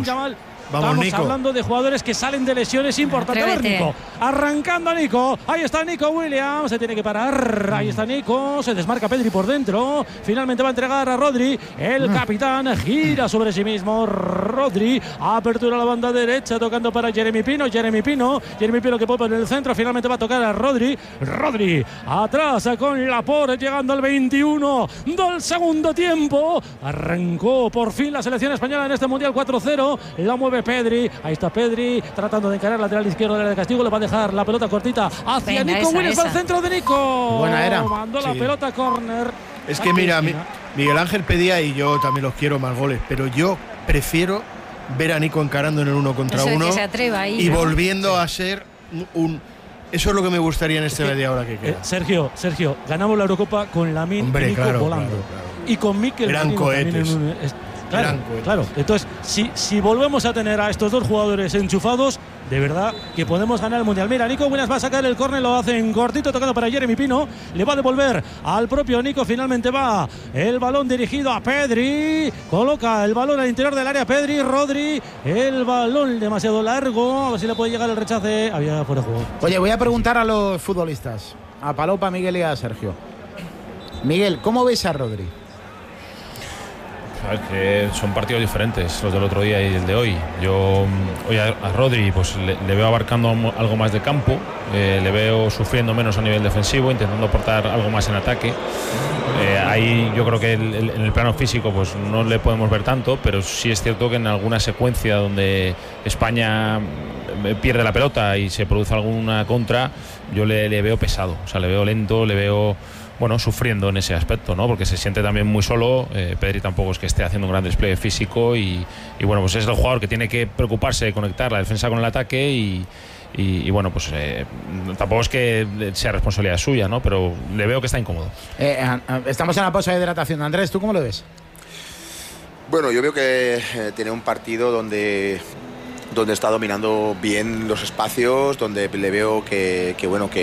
chaval. Vamos, Estamos Nico. hablando de jugadores que salen de lesiones importantes. A ver, Nico, arrancando Nico. Ahí está Nico Williams. Se tiene que parar. Ahí está Nico. Se desmarca Pedri por dentro. Finalmente va a entregar a Rodri. El capitán gira sobre sí mismo. Rodri. Apertura a la banda derecha. Tocando para Jeremy Pino. Jeremy Pino que pone en el centro. Finalmente va a tocar a Rodri. Rodri atrás con Laporte. Llegando al 21 del segundo tiempo. Arrancó por fin la selección española en este Mundial 4-0. La mueve Pedri, ahí está Pedri tratando de encarar lateral izquierdo del área de castigo, le va a dejar la pelota cortita hacia Nico Williams, va al centro de Nico. Buena era. Mandó la pelota córner. Es que mira, Miguel Ángel pedía, y yo también los quiero, más goles, pero yo prefiero ver a Nico encarando en el 1 contra 1 que se atreva ahí, y ¿no? volviendo a ser un... Eso es lo que me gustaría en este media hora que queda. Sergio, ganamos la Eurocopa con Lamine y Nico volando. Claro. Y con Mikel Eran Merino cohetes. también Claro. Entonces, si volvemos a tener a estos dos jugadores enchufados, de verdad que podemos ganar el Mundial. Mira, Nico Williams va a sacar el córner, lo hace en cortito, tocando para Jeremy Pino. Le va a devolver al propio Nico. Finalmente va el balón dirigido a Pedri. Coloca el balón al interior del área Pedri. Rodri, el balón demasiado largo. A ver si le puede llegar el rechace. Había fuera de juego. Oye, voy a preguntar a los futbolistas, a Palop, a Miguel y a Sergio. Miguel, ¿cómo ves a Rodri? Que son partidos diferentes los del otro día y el de hoy. Yo hoy a Rodri pues le veo abarcando algo más de campo, le veo sufriendo menos a nivel defensivo, intentando aportar algo más en ataque. Ahí yo creo que en el plano físico pues no le podemos ver tanto, pero sí es cierto que en alguna secuencia donde España pierde la pelota y se produce alguna contra, yo le veo pesado, o sea, le veo lento, le veo sufriendo en ese aspecto, ¿no? Porque se siente también muy solo. Pedri tampoco es que esté haciendo un gran despliegue físico y pues es el jugador que tiene que preocuparse de conectar la defensa con el ataque y tampoco es que sea responsabilidad suya, ¿no? Pero le veo que está incómodo. Estamos en la pausa de hidratación. Andrés, ¿tú cómo lo ves? Bueno, yo veo que tiene un partido donde está dominando bien los espacios, donde le veo que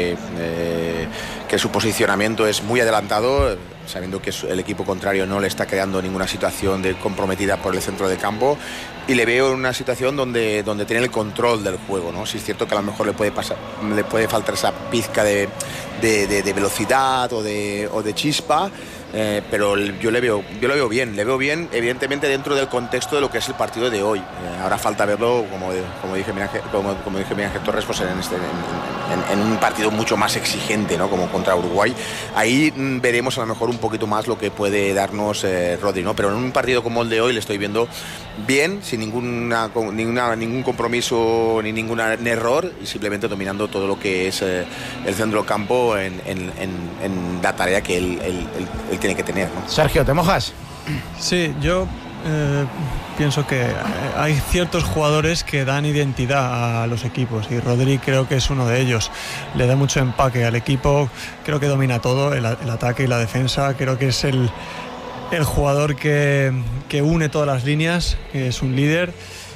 su posicionamiento es muy adelantado, sabiendo que el equipo contrario no le está creando ninguna situación comprometida por el centro de campo, y le veo en una situación donde tiene el control del juego, ¿no? Sí es cierto que a lo mejor le puede faltar esa pizca de velocidad o de chispa. Pero yo le veo bien, evidentemente dentro del contexto de lo que es el partido de hoy. Ahora falta verlo, como dije Miguel Ángel Torres, pues en un partido mucho más exigente, ¿no? Como contra Uruguay. Ahí veremos a lo mejor un poquito más lo que puede darnos Rodri, ¿no? Pero en un partido como el de hoy le estoy viendo bien, sin ningún compromiso ni ningún error, y simplemente dominando todo lo que es el centro del campo en la tarea que él tiene que tener, ¿no? Sergio, ¿te mojas? Sí, yo pienso que hay ciertos jugadores que dan identidad a los equipos y Rodri creo que es uno de ellos. Le da mucho empaque al equipo, creo que domina todo, el ataque y la defensa. Creo que es el jugador que une todas las líneas, que es un líder,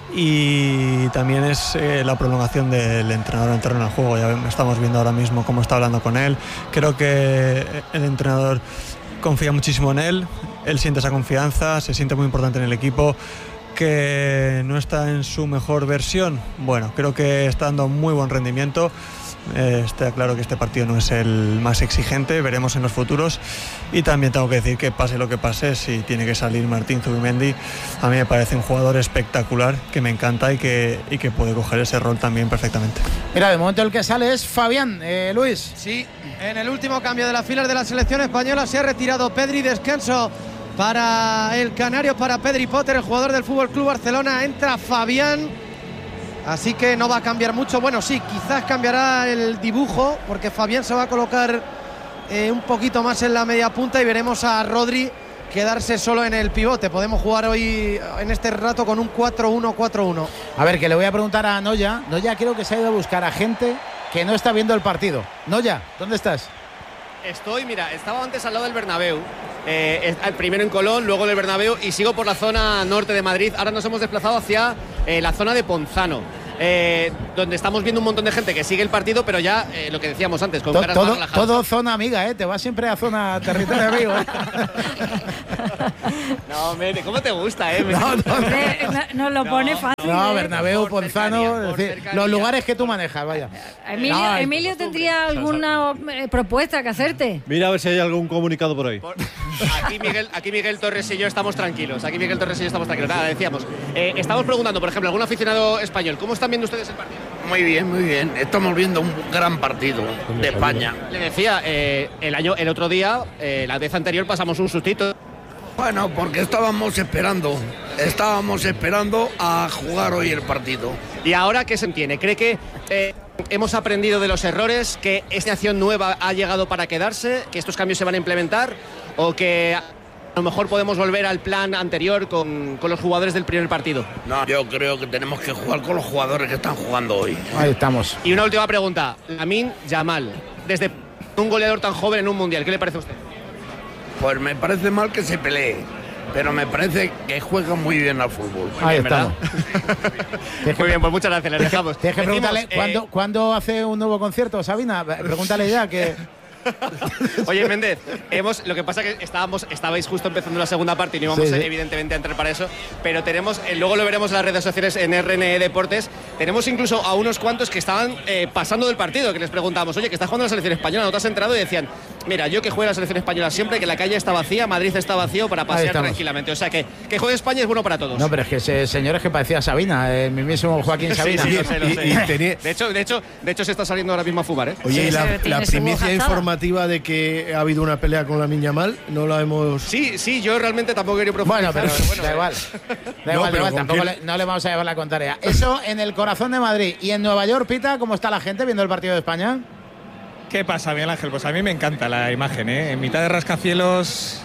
y también es la prolongación del entrenador en terreno de juego. Ya estamos viendo ahora mismo cómo está hablando con él. Creo que el entrenador confía muchísimo en él siente esa confianza, se siente muy importante en el equipo. Que no está en su mejor versión, bueno, creo que está dando muy buen rendimiento. Está claro que este partido no es el más exigente, veremos en los futuros. Y también tengo que decir que pase lo que pase, si tiene que salir Martín Zubimendi, a mí me parece un jugador espectacular, que me encanta y que puede coger ese rol también perfectamente. Mira, de momento el que sale es Fabián. Luis. Sí, en el último cambio de las filas de la selección española se ha retirado Pedri. Descanso para el canario, para Pedri Potter, el jugador del FC Barcelona. Entra Fabián, así que no va a cambiar mucho. Bueno, sí, quizás cambiará el dibujo, porque Fabián se va a colocar un poquito más en la media punta y veremos a Rodri quedarse solo en el pivote. Podemos jugar hoy en este rato con un 4-1-4-1. A ver, que le voy a preguntar a Noya. Noya creo que se ha ido a buscar a gente que no está viendo el partido. Noya, ¿dónde estás? Estaba antes al lado del Bernabéu, primero en Colón, luego en el Bernabéu, y sigo por la zona norte de Madrid. Ahora nos hemos desplazado hacia la zona de Ponzano. donde estamos viendo un montón de gente que sigue el partido, pero ya lo que decíamos antes, con caras más relajadas. Todo zona amiga, te vas siempre a zona territorio amigo. No, Mene, ¿cómo te gusta, Nos lo pone fácil. No, Bernabéu, Ponzano, es decir, los lugares que tú manejas, vaya. Emilio tendría alguna propuesta que hacerte. Mira a ver si hay algún comunicado por ahí. Aquí Miguel Torres y yo estamos tranquilos. Nada, decíamos. Estamos preguntando, por ejemplo, algún aficionado español, ¿cómo están viendo ustedes el partido? Muy bien. Estamos viendo un gran partido de España. Le decía, el otro día, la vez anterior pasamos un sustito. Bueno, porque estábamos esperando a jugar hoy el partido. ¿Y ahora qué se entiende? ¿Cree que hemos aprendido de los errores, que esta acción nueva ha llegado para quedarse, que estos cambios se van a implementar, o que a lo mejor podemos volver al plan anterior con los jugadores del primer partido? No, yo creo que tenemos que jugar con los jugadores que están jugando hoy. Ahí estamos. Y una última pregunta. Lamine Yamal, desde un goleador tan joven en un mundial, ¿qué le parece a usted? Pues me parece mal que se pelee, pero me parece que juega muy bien al fútbol. Ahí estamos. Muy bien, pues muchas gracias, les dejamos. Tienes que preguntarle ¿cuándo hace un nuevo concierto, Sabina? Pregúntale ya que... Oye, Méndez, lo que pasa es que estabais justo empezando la segunda parte y no íbamos evidentemente a entrar para eso, pero tenemos, luego lo veremos en las redes sociales en RNE Deportes, tenemos incluso a unos cuantos que estaban pasando del partido, que les preguntábamos, oye, que está jugando la selección española, ¿no te has entrado? Y decían, mira, yo que juego la selección española siempre, que la calle está vacía, Madrid está vacío para pasear tranquilamente, o sea que juegue España es bueno para todos. No, pero es que ese señor es que parecía Sabina, el mismísimo Joaquín Sabina. Sí, lo sé. De hecho se está saliendo ahora mismo a fumar, ¿eh? Oye, y la primicia informativa de que ha habido una pelea con Lamine Yamal, no la hemos... Sí, yo realmente tampoco quería profundizar. Bueno, pero da igual. Da igual, tampoco no le vamos a llevar la contraria. Eso en el corazón de Madrid. ¿Y en Nueva York, Pita, cómo está la gente viendo el partido de España? ¿Qué pasa, Miguel Ángel? Pues a mí me encanta la imagen, ¿eh? En mitad de rascacielos,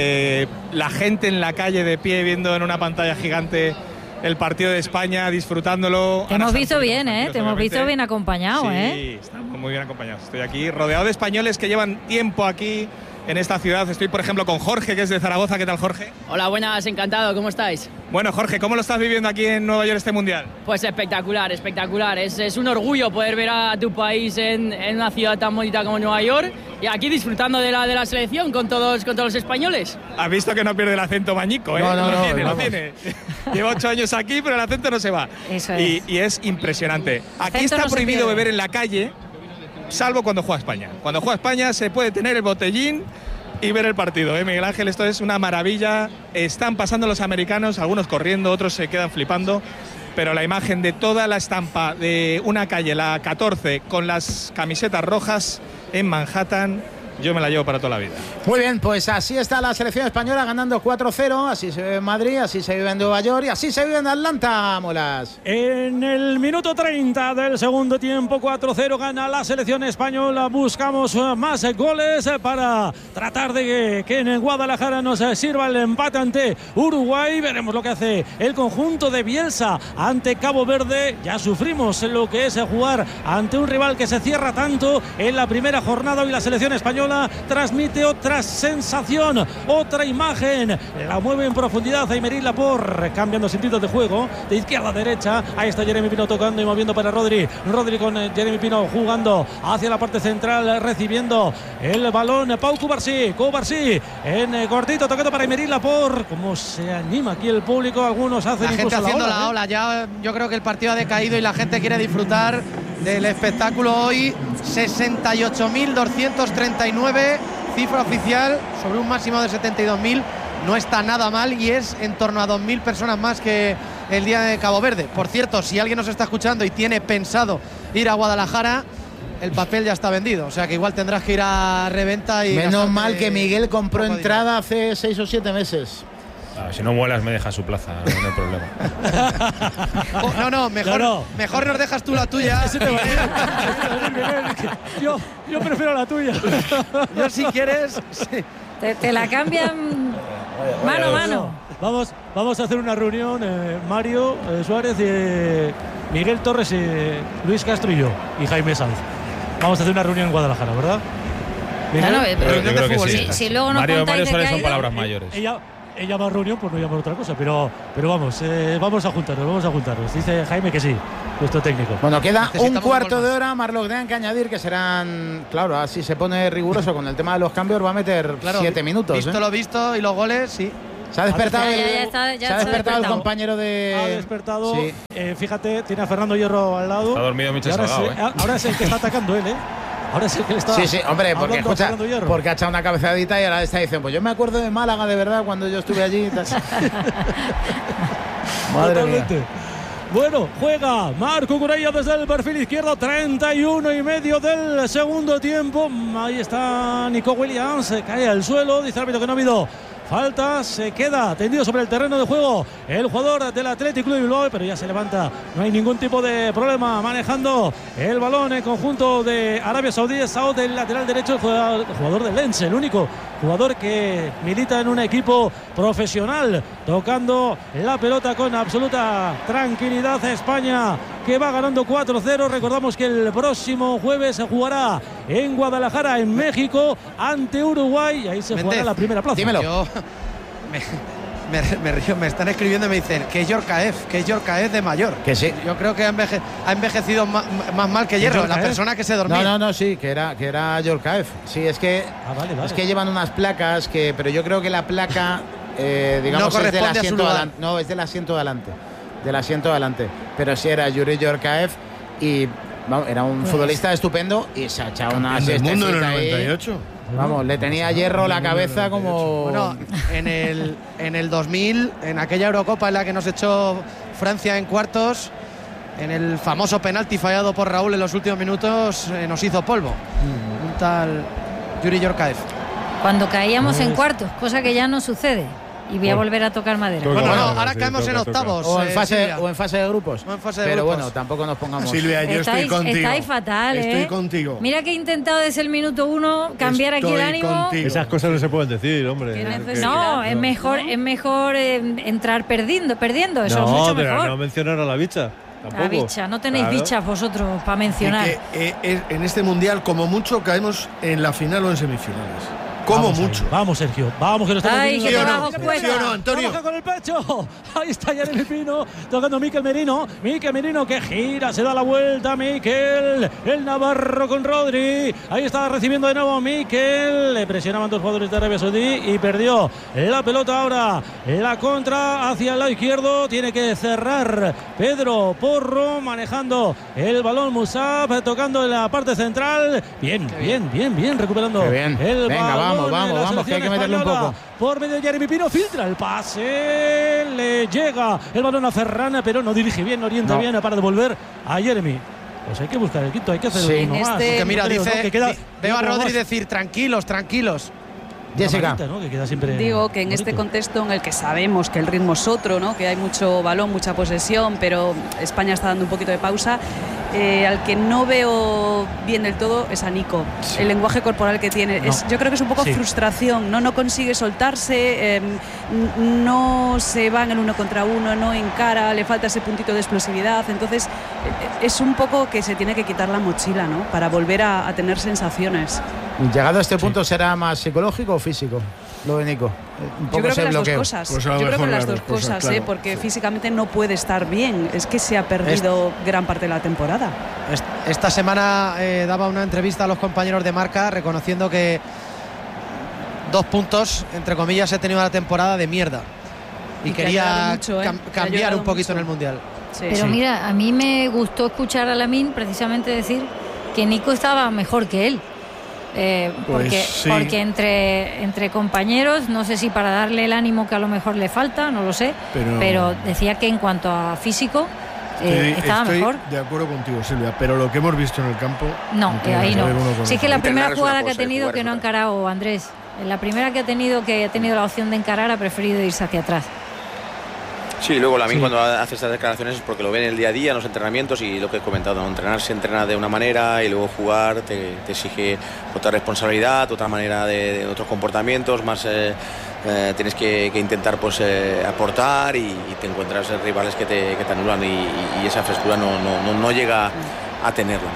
la gente en la calle de pie viendo en una pantalla gigante el partido de España, disfrutándolo. Te hemos visto bien, ¿eh? Te hemos visto bien acompañado, Sí, estamos muy bien acompañados. Estoy aquí rodeado de españoles que llevan tiempo aquí en esta ciudad. Estoy, por ejemplo, con Jorge, que es de Zaragoza. ¿Qué tal, Jorge? Hola, buenas, encantado. ¿Cómo estáis? Bueno, Jorge, ¿cómo lo estás viviendo aquí en Nueva York este Mundial? Pues espectacular. Es un orgullo poder ver a tu país en una ciudad tan bonita como Nueva York y aquí disfrutando de la selección con todos los españoles. Has visto que no pierde el acento mañico, ¿eh? Lo tiene. Lleva 8 años aquí, pero el acento no se va. Eso es. Y es impresionante. Aquí está prohibido beber en la calle, salvo cuando juega España. Cuando juega España se puede tener el botellín y ver el partido, Miguel Ángel, esto es una maravilla. Están pasando los americanos, algunos corriendo, otros se quedan flipando, pero la imagen de toda la estampa de una calle, la 14, con las camisetas rojas en Manhattan, yo me la llevo para toda la vida. Muy bien, pues así está la selección española ganando 4-0, así se vive en Madrid, así se vive en Nueva York y así se vive en Atlanta, Molas. En el minuto 30 del segundo tiempo, 4-0 gana la selección española. Buscamos más goles para tratar de que en Guadalajara nos sirva el empate ante Uruguay. Veremos lo que hace el conjunto de Bielsa ante Cabo Verde. Ya sufrimos lo que es jugar ante un rival que se cierra tanto en la primera jornada. Hoy la selección española transmite otra sensación, otra imagen, la mueve en profundidad Aymeric Laporte, cambiando sentidos de juego de izquierda a derecha. Ahí está Jeremy Pino tocando y moviendo para Rodri con Jeremy Pino jugando hacia la parte central, recibiendo el balón Pau Cubarsí en cortito, tocando para Aymeric Laporte. Cómo se anima aquí el público, algunos hacen la gente haciendo la ola, ya yo creo que el partido ha decaído y la gente quiere disfrutar del espectáculo hoy. 68.239, cifra oficial, sobre un máximo de 72.000. No está nada mal y es en torno a 2.000 personas más que el día de Cabo Verde. Por cierto, si alguien nos está escuchando y tiene pensado ir a Guadalajara, el papel ya está vendido, o sea que igual tendrás que ir a reventa y... Menos mal que Miguel compró entrada hace 6 o 7 meses. Si no muelas me deja su plaza, no hay problema. Mejor nos dejas tú la tuya. Yo prefiero la tuya. Yo si quieres... Sí. Te la cambian mano a mano. Vamos a hacer una reunión, Mario Suárez, Miguel Torres, Luis Castro y yo, y Jaime Sanz. Vamos a hacer una reunión en Guadalajara, ¿verdad? Claro, yo creo que sí. Si luego nos Mario contáis Suárez de son palabras mayores. he llamado reunión por no llamar otra cosa, pero vamos, vamos a juntarnos. Dice Jaime que sí, nuestro técnico. Bueno, queda un cuarto de hora, Marlock, tengan que añadir que serán, claro, así se pone riguroso con el tema de los cambios, va a meter 7 minutos. Visto lo visto y los goles, sí. Se ha despertado, se ha despertado el compañero de... Ha despertado, sí. Fíjate, tiene a Fernando Hierro al lado. Está dormido Michel Salgado, ahora es el que está atacando él, Ahora es el que le está. Sí, hombre, porque ha echado una cabezadita y ahora está diciendo, pues yo me acuerdo de Málaga de verdad cuando yo estuve allí. Madre mía. Bueno, juega Marco Cucurella desde el perfil izquierdo, 31,5 del segundo tiempo. Ahí está Nico Williams, cae al suelo, dice el árbitro que no ha habido falta, se queda tendido sobre el terreno de juego el jugador del Athletic Club de Bilbao, pero ya se levanta, no hay ningún tipo de problema manejando el balón en conjunto de Arabia Saudí. Saud del lateral derecho, el jugador del Lens, el único jugador que milita en un equipo profesional, tocando la pelota con absoluta tranquilidad. España que va ganando 4-0. Recordamos que el próximo jueves se jugará en Guadalajara, en México, ante Uruguay, y ahí se jugará la primera plaza. Dímelo. Yo me río, me están escribiendo y me dicen que es Yorkaef de mayor. Que sí. Yo creo que ha envejecido más mal que Hierro, la persona que se dormía. No, sí, que era Yorkaef. Sí, es que vale. Es que llevan unas placas pero yo creo que la placa digamos no es del corresponde asiento a su delante. No, es del asiento delante. Pero sí era Yuri Yorkaef y vamos, era un futbolista estupendo y se ha echado una siesta mundo en el 98. Vamos, le tenía Hierro la cabeza como... Bueno, en el 2000, en aquella Eurocopa en la que nos echó Francia en cuartos, en el famoso penalti fallado por Raúl en los últimos minutos, nos hizo polvo. Un tal Yuri Yorkaef. Cuando caíamos en cuartos, cosa que ya no sucede. Y voy a volver a tocar madera. Bueno, ahora caemos en octavos. O en fase de grupos. Pero bueno, tampoco nos pongamos. Silvia, yo estoy contigo. Estáis fatal, Estoy contigo. Mira que he intentado desde el minuto 1 cambiar aquí el ánimo. Contigo. Esas cosas no se pueden decir, hombre. No, es mejor entrar perdiendo. Eso es mucho mejor. Pero no mencionar a la bicha. Tampoco. La bicha, no tenéis bichas vosotros para mencionar. En este mundial, como mucho, caemos en la final o en semifinales. Como mucho. Vamos, Sergio. Vamos, que lo estamos viendo. ¿Sí o no, Antonio? Baja con el pecho. Ahí está Jeremy Pino tocando Mikel Merino. Mikel Merino que gira, se da la vuelta. Mikel, el navarro con Rodri. Ahí está recibiendo de nuevo Mikel. Le presionaban dos jugadores de Arabia Saudí y perdió la pelota ahora. La contra hacia el lado izquierdo. Tiene que cerrar Pedro Porro manejando el balón. Musab tocando en la parte central. Bien, recuperando el balón. Vamos, que hay que meterle un poco. Por medio de Jeremy Pino, filtra el pase, le llega el balón a Ferran, pero no dirige bien, no orienta bien para devolver a Jeremy. Pues hay que buscar el quinto, hay que hacer uno más. Porque mira, veo a Rodri decir tranquilos. Jessica. ¿no? Que queda siempre digo que en bonito. este contexto en el que sabemos que el ritmo es otro, ¿no? Que hay mucho balón, mucha posesión, pero España está dando un poquito de pausa, al que no veo bien del todo es a Nico. Sí. El lenguaje corporal que tiene, yo creo que es un poco frustración, no consigue soltarse, no se va en el 1 contra 1, no encara, le falta ese puntito de explosividad. Entonces es un poco que se tiene que quitar la mochila, ¿no? Para volver a tener sensaciones. Llegado a este punto, ¿será más psicológico o físico lo de Nico? Yo creo que las dos cosas. Yo creo que las dos cosas, claro, porque físicamente no puede estar bien. Es que se ha perdido gran parte de la temporada. Esta semana daba una entrevista a los compañeros de Marca reconociendo que 2 puntos, entre comillas, he tenido la temporada de mierda. Y quería mucho, cambiar un poquito en el Mundial. Sí. Pero mira, a mí me gustó escuchar a Lamine precisamente decir que Nico estaba mejor que él. Porque entre compañeros, no sé si para darle el ánimo que a lo mejor le falta, no lo sé, pero decía que en cuanto a físico estaba mejor. Estoy de acuerdo contigo, Silvia, pero lo que hemos visto en el campo ahí no. Sí, es que la primera jugada que ha tenido que no ha encarado Andrés, la primera que ha tenido la opción de encarar, ha preferido irse hacia atrás. Sí, luego Lamine cuando hace estas declaraciones es porque lo ven en el día a día, en los entrenamientos, y lo que he comentado, ¿no? Entrenar se entrena de una manera y luego jugar te exige otra responsabilidad, otra manera de otros comportamientos, más tienes que intentar pues aportar y te encuentras rivales que te anulan y esa frescura no llega a tenerlo, ¿no?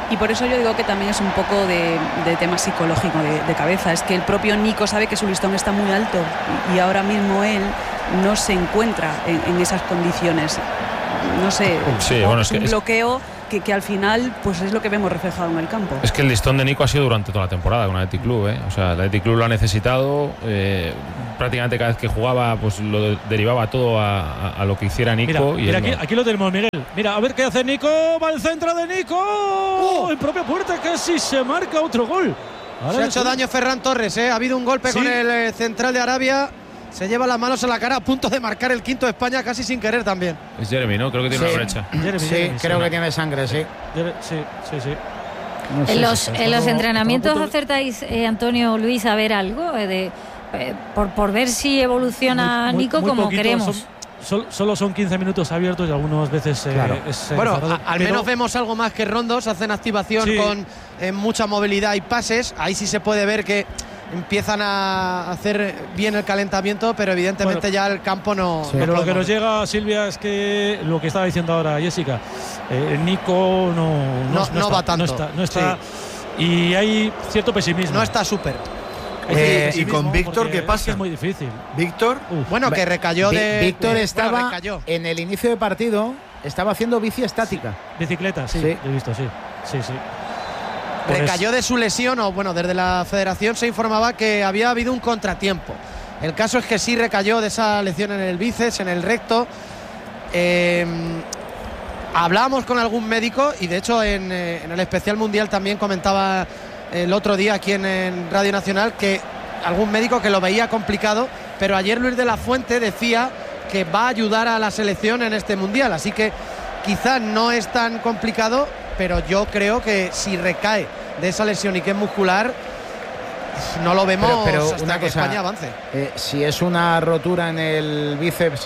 Y por eso yo digo que también es un poco de tema psicológico de cabeza. Es que el propio Nico sabe que su listón está muy alto y ahora mismo él no se encuentra en esas condiciones. No sé, un bloqueo que al final pues es lo que vemos reflejado en el campo. Es que el listón de Nico ha sido durante toda la temporada con el Athletic Club, ¿eh? O sea, el Athletic Club lo ha necesitado, prácticamente cada vez que jugaba pues lo derivaba todo a lo que hiciera Nico. Mira, aquí lo tenemos, Miguel. Mira, a ver qué hace Nico, va al centro de Nico, en propia puerta casi se marca otro gol. Ahora se ha hecho daño Ferran Torres, ha habido un golpe con el central de Arabia. Se lleva las manos a la cara, a punto de marcar el quinto de España, casi sin querer también. Es Jeremy, ¿no? Creo que tiene una brecha. Jeremy, creo que tiene sangre, sí. Sí. No sé en los entrenamientos acertáis, Antonio, Luis, a ver algo por ver si evoluciona Nico como poquito, queremos. Solo son 15 minutos abiertos y algunas veces bueno, al menos vemos algo más que rondos. Hacen activación con mucha movilidad y pases. Ahí sí se puede ver que empiezan a hacer bien el calentamiento, pero evidentemente ya el campo no. Pero lo que nos llega, Silvia, es que lo que estaba diciendo ahora Jessica, Nico no va tanto. No está y hay cierto pesimismo. No está súper. ¿Y con Víctor qué pasa? Es muy difícil. ¿Víctor? Bueno, que recayó Víctor estaba en el inicio de partido, estaba haciendo bici estática. Bicicleta, sí. He visto, sí. Recayó de su lesión, o bueno, desde la federación se informaba que había habido un contratiempo. El caso es que sí recayó de esa lesión en el bíceps, en el recto. Hablábamos con algún médico y de hecho en el especial mundial también comentaba el otro día aquí en Radio Nacional que algún médico que lo veía complicado, pero ayer Luis de la Fuente decía que va a ayudar a la selección en este mundial, así que quizás no es tan complicado, pero yo creo que si recae de esa lesión y que es muscular, no lo vemos pero hasta que España avance. Si es una rotura en el bíceps,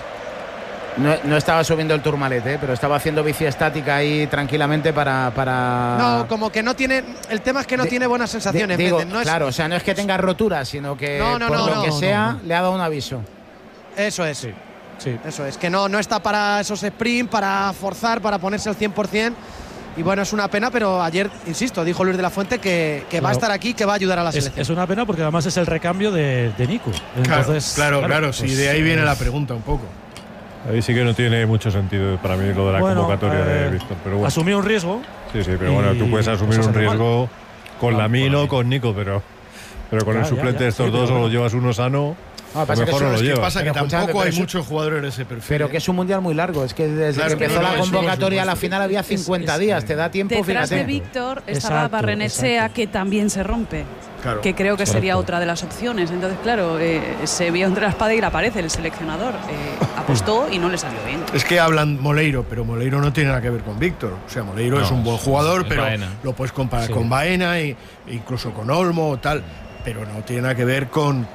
no estaba subiendo el Tourmalet, pero estaba haciendo bici estática ahí tranquilamente para... No, como que no tiene... El tema es que no tiene buenas sensaciones. Claro, o sea, no es que tenga rotura, sino que le ha dado un aviso. Eso es. Sí. Eso es, que no está para esos sprint, para forzar, para ponerse al 100%. Y bueno, es una pena, pero ayer, insisto, dijo Luis de la Fuente que va a estar aquí, que va a ayudar a la selección. Es una pena porque además es el recambio de Nico. Entonces, claro, sí, de ahí viene la pregunta un poco. Ahí sí que no tiene mucho sentido para mí lo de la convocatoria de Víctor. Pero bueno. Asumió un riesgo. Sí, pero bueno, tú puedes asumir un riesgo con Lamine o con Nico, pero con el suplente de estos dos o lo llevas uno sano. Mejor no lo llevas. Pasa que tampoco hay muchos jugadores de ese perfil. Pero que es un mundial muy largo. Es que desde que empezó la convocatoria a la final había 50 días. Te da tiempo. Detrás de Víctor estaba Barrenechea, que también se rompe. Claro, que creo que sería otra de las opciones. Entonces, claro, se vio entre la espada y la pared. El seleccionador apostó y no le salió bien. Es que hablan Moleiro, pero Moleiro no tiene nada que ver con Víctor. O sea, Moleiro es un buen jugador, pero Baena. Lo puedes comparar con Baena e incluso con Olmo o tal. Pero no tiene nada que ver con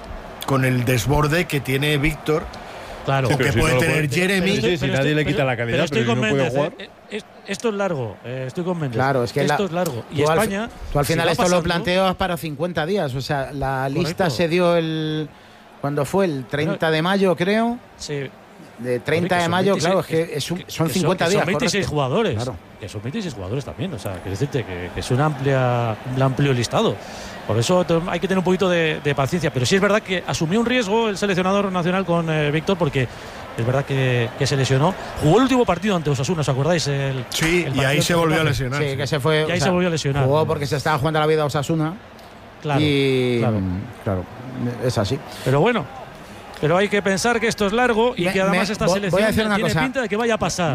el desborde que tiene Víctor. Claro, o que puede tener Jeremy. Si nadie le quita la calidad, pero estoy no puede jugar. Esto es largo, estoy convencido. Claro, es que esto es largo. Y tú España. Tú al final esto lo planteas para 50 días. O sea, la lista se dio cuando fue el 30 de mayo, creo. Sí. De 30 de mayo, claro, es que son 50 días. Son 26 jugadores. Claro. Que son 26 jugadores también. O sea, quiero decirte que es un amplio listado. Por eso hay que tener un poquito de paciencia. Pero sí es verdad que asumió un riesgo el seleccionador nacional con Víctor, porque es verdad que se lesionó. Jugó el último partido ante Osasuna, ¿os acordáis? Y ahí se volvió a lesionar. Sí, que se fue. Y ahí se volvió a lesionar. Jugó porque se estaba jugando la vida a Osasuna. Claro. Claro, es así. Pero bueno. Pero hay que pensar que esto es largo y que además esta selección tiene pinta de que vaya a pasar.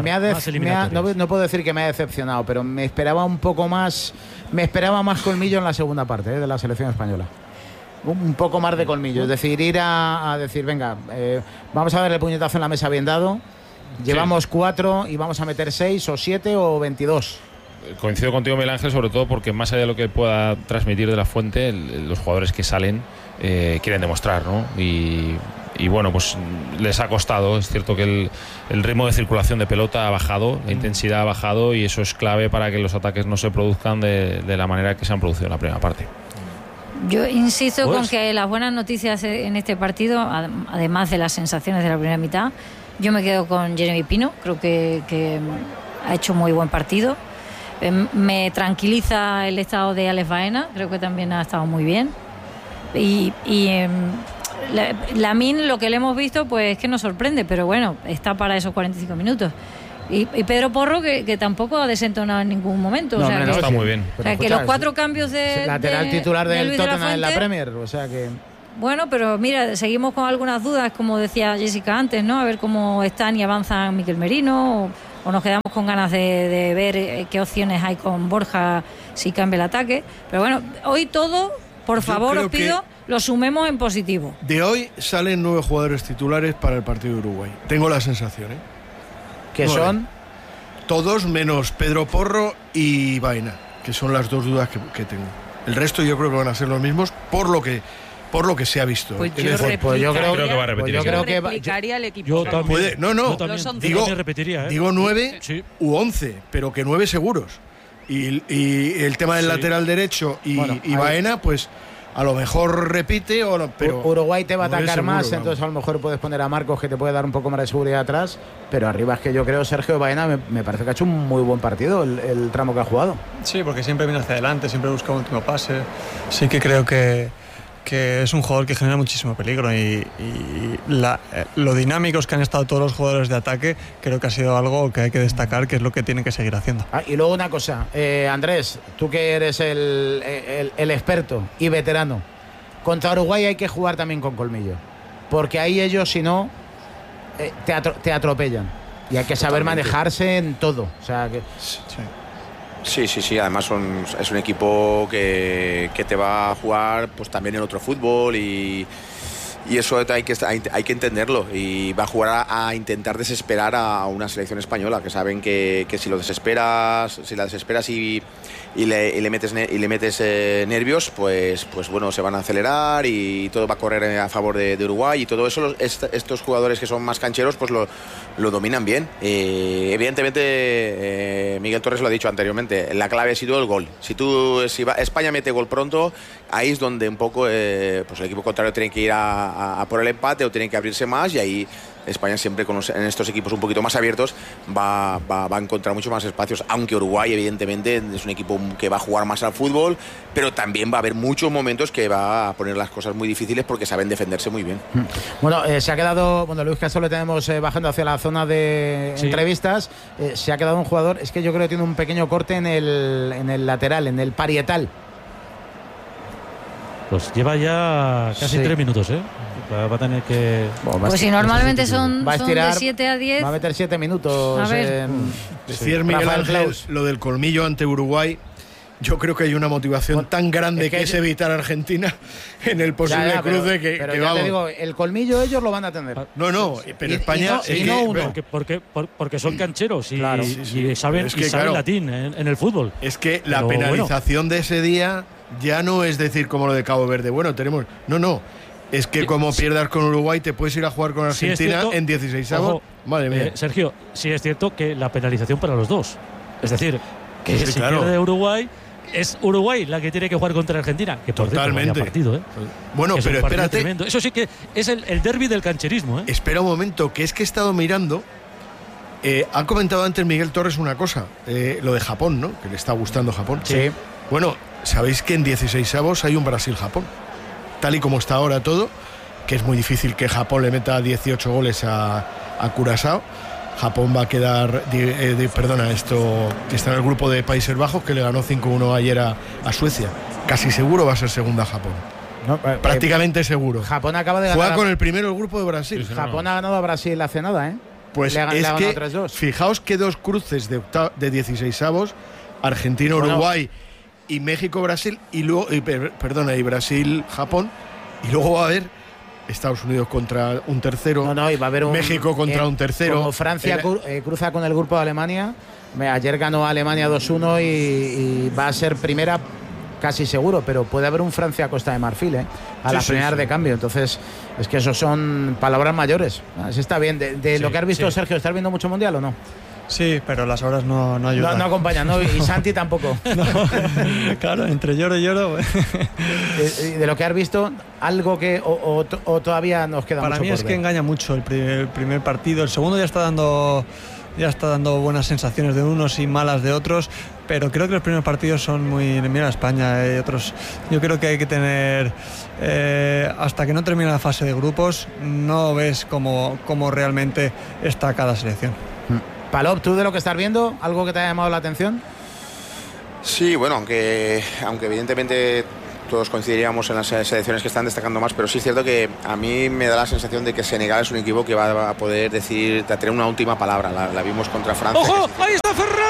No puedo decir que me ha decepcionado, pero me esperaba un poco más. Me esperaba más colmillo en la segunda parte de la selección española. Un poco más de colmillo. Es decir, ir a decir, venga, vamos a dar el puñetazo en la mesa bien dado. Llevamos 4 y vamos a meter 6 o 7 o 22. Coincido contigo, Miguel Ángel, sobre todo porque más allá de lo que pueda transmitir de la Fuente, los jugadores que salen quieren demostrar, ¿no? Y bueno, pues les ha costado. Es cierto que el ritmo de circulación de pelota ha bajado, la intensidad ha bajado, y eso es clave para que los ataques no se produzcan de la manera que se han producido en la primera parte. Yo insisto con que las buenas noticias en este partido, además de las sensaciones de la primera mitad, yo me quedo con Jeremy Pino. Creo que ha hecho muy buen partido. Me tranquiliza el estado de Alex Baena, creo que también ha estado muy bien. Y Lamine, lo que le hemos visto, pues es que nos sorprende, pero bueno, está para esos 45 minutos. Y Pedro Porro, que tampoco ha desentonado en ningún momento. No, o sea, que está muy bien. O sea, que los 4 cambios de lateral titular del Luis Tottenham de la Fuente, en la Premier, o sea que... Bueno, pero mira, seguimos con algunas dudas, como decía Jessica antes, ¿no? A ver cómo están y avanzan Miquel Merino, o nos quedamos con ganas de ver qué opciones hay con Borja si cambia el ataque. Pero bueno, hoy todo, por favor, os pido, lo sumemos en positivo. De hoy salen 9 jugadores titulares para el partido de Uruguay. Tengo la sensación, ¿eh? ¿Qué son? Todos menos Pedro Porro y Baena, que son las 2 dudas que tengo. El resto yo creo que van a ser los mismos por lo que se ha visto. Pues yo creo que va a repetir. Yo creo que replicaría el equipo. Yo también. Digo 9 u 11, pero que 9 seguros. Y el tema del lateral derecho y Baena, pues a lo mejor repite o no, pero Uruguay te va a atacar seguro, más, vamos. entonces a lo mejor puedes poner a Marcos, que te puede dar un poco más de seguridad atrás, pero arriba es que yo creo Sergio Baena me parece que ha hecho un muy buen partido el tramo que ha jugado. Sí, porque siempre viene hacia adelante, siempre busca un último pase. Sí que creo que es un jugador que genera muchísimo peligro y lo dinámicos que han estado todos los jugadores de ataque, creo que ha sido algo que hay que destacar, que es lo que tienen que seguir haciendo. Y luego una cosa, Andrés, tú que eres el experto y veterano, contra Uruguay hay que jugar también con colmillo, porque ahí ellos, si no, te atropellan y hay que saber manejarse en todo. O sea que... Sí, además es un equipo que te va a jugar pues también en otro fútbol y eso hay que entenderlo, y va a jugar a intentar desesperar a una selección española, que saben que si la desesperas y le metes nervios, pues bueno, se van a acelerar y todo va a correr a favor de Uruguay, y todo eso estos jugadores que son más cancheros pues lo dominan bien. Evidentemente, Miguel Torres lo ha dicho anteriormente, la clave ha sido el gol. Si España mete gol pronto, ahí es donde un poco pues el equipo contrario tiene que ir a por el empate o tiene que abrirse más, y ahí España siempre en estos equipos un poquito más abiertos va a encontrar muchos más espacios, aunque Uruguay evidentemente es un equipo que va a jugar más al fútbol, pero también va a haber muchos momentos que va a poner las cosas muy difíciles porque saben defenderse muy bien. Bueno, se ha quedado, Luis Castro le tenemos bajando hacia la zona de entrevistas, se ha quedado un jugador, es que yo creo que tiene un pequeño corte en el lateral, en el parietal. Pues lleva ya casi 3 minutos, ¿eh? Va a tener que... Pues si normalmente son de 7 a 10... Va a meter 7 minutos. A ver. Decir Miguel Ángel lo del colmillo ante Uruguay. Yo creo que hay una motivación tan grande que es evitar a Argentina en el posible cruce que ya vamos. te digo, el colmillo ellos lo van a tener. No, pero España... Porque son cancheros y, claro, y saben latín en el fútbol. Es que la penalización de ese día ya no es decir como lo de Cabo Verde. Bueno, tenemos... No. Es que como pierdas con Uruguay te puedes ir a jugar con Argentina en 16avos. Madre mía. Sergio, sí es cierto que la penalización para los dos. Es decir, que si pierde Uruguay, es Uruguay la que tiene que jugar contra Argentina. Que por totalmente. Partido, ¿eh? Bueno, es pero espérate. Tremendo. Eso sí que es el derbi del cancherismo, ¿eh? Espera un momento, que es que he estado mirando. Ha comentado antes Miguel Torres una cosa, lo de Japón, ¿no? Que le está gustando Japón. Sí. Bueno, sabéis que en 16avos hay un Brasil-Japón. Tal y como está ahora todo, que es muy difícil que Japón le meta 18 goles a Curazao. Japón va a quedar, esto que está en el grupo de Países Bajos, que le ganó 5-1 ayer a Suecia. Casi seguro va a ser segunda Japón. No, prácticamente seguro. Japón acaba de ganar. Juega con el primero el grupo de Brasil. Japón ha ganado a Brasil hace nada, ¿eh? Pues es que, fijaos que 2 cruces de 16avos, Argentina-Uruguay y México-Brasil, y luego, y Brasil-Japón, y luego va a haber Estados Unidos contra un tercero, y va a haber México contra un tercero. Como Francia cruza con el grupo de Alemania, ayer ganó Alemania 2-1 y va a ser primera casi seguro, pero puede haber un Francia-Costa de Marfil, a la primera de cambio. Entonces, es que eso son palabras mayores. Así está bien. De lo que has visto, Sergio, ¿estás viendo mucho Mundial o no? Sí, pero las horas no ayudan. No acompañan, ¿no? Y Santi tampoco. Claro, entre lloro y lloro. De lo que has visto, algo que o todavía nos queda Para mucho mí por es ver. que engaña mucho el primer partido. El segundo ya está dando ya está dando buenas sensaciones de unos y malas de otros, pero creo que los primeros partidos son muy... Mira España y otros. Yo creo que hay que tener... hasta que no termine la fase de grupos, no ves cómo realmente está cada selección. Palop, ¿tú de lo que estás viendo, algo que te haya llamado la atención? Sí, bueno, aunque evidentemente todos coincidiríamos en las selecciones que están destacando más, pero sí es cierto que a mí me da la sensación de que Senegal es un equipo que va a poder tener una última palabra. La vimos contra Francia. ¡Ojo! ¡Ahí está Ferran!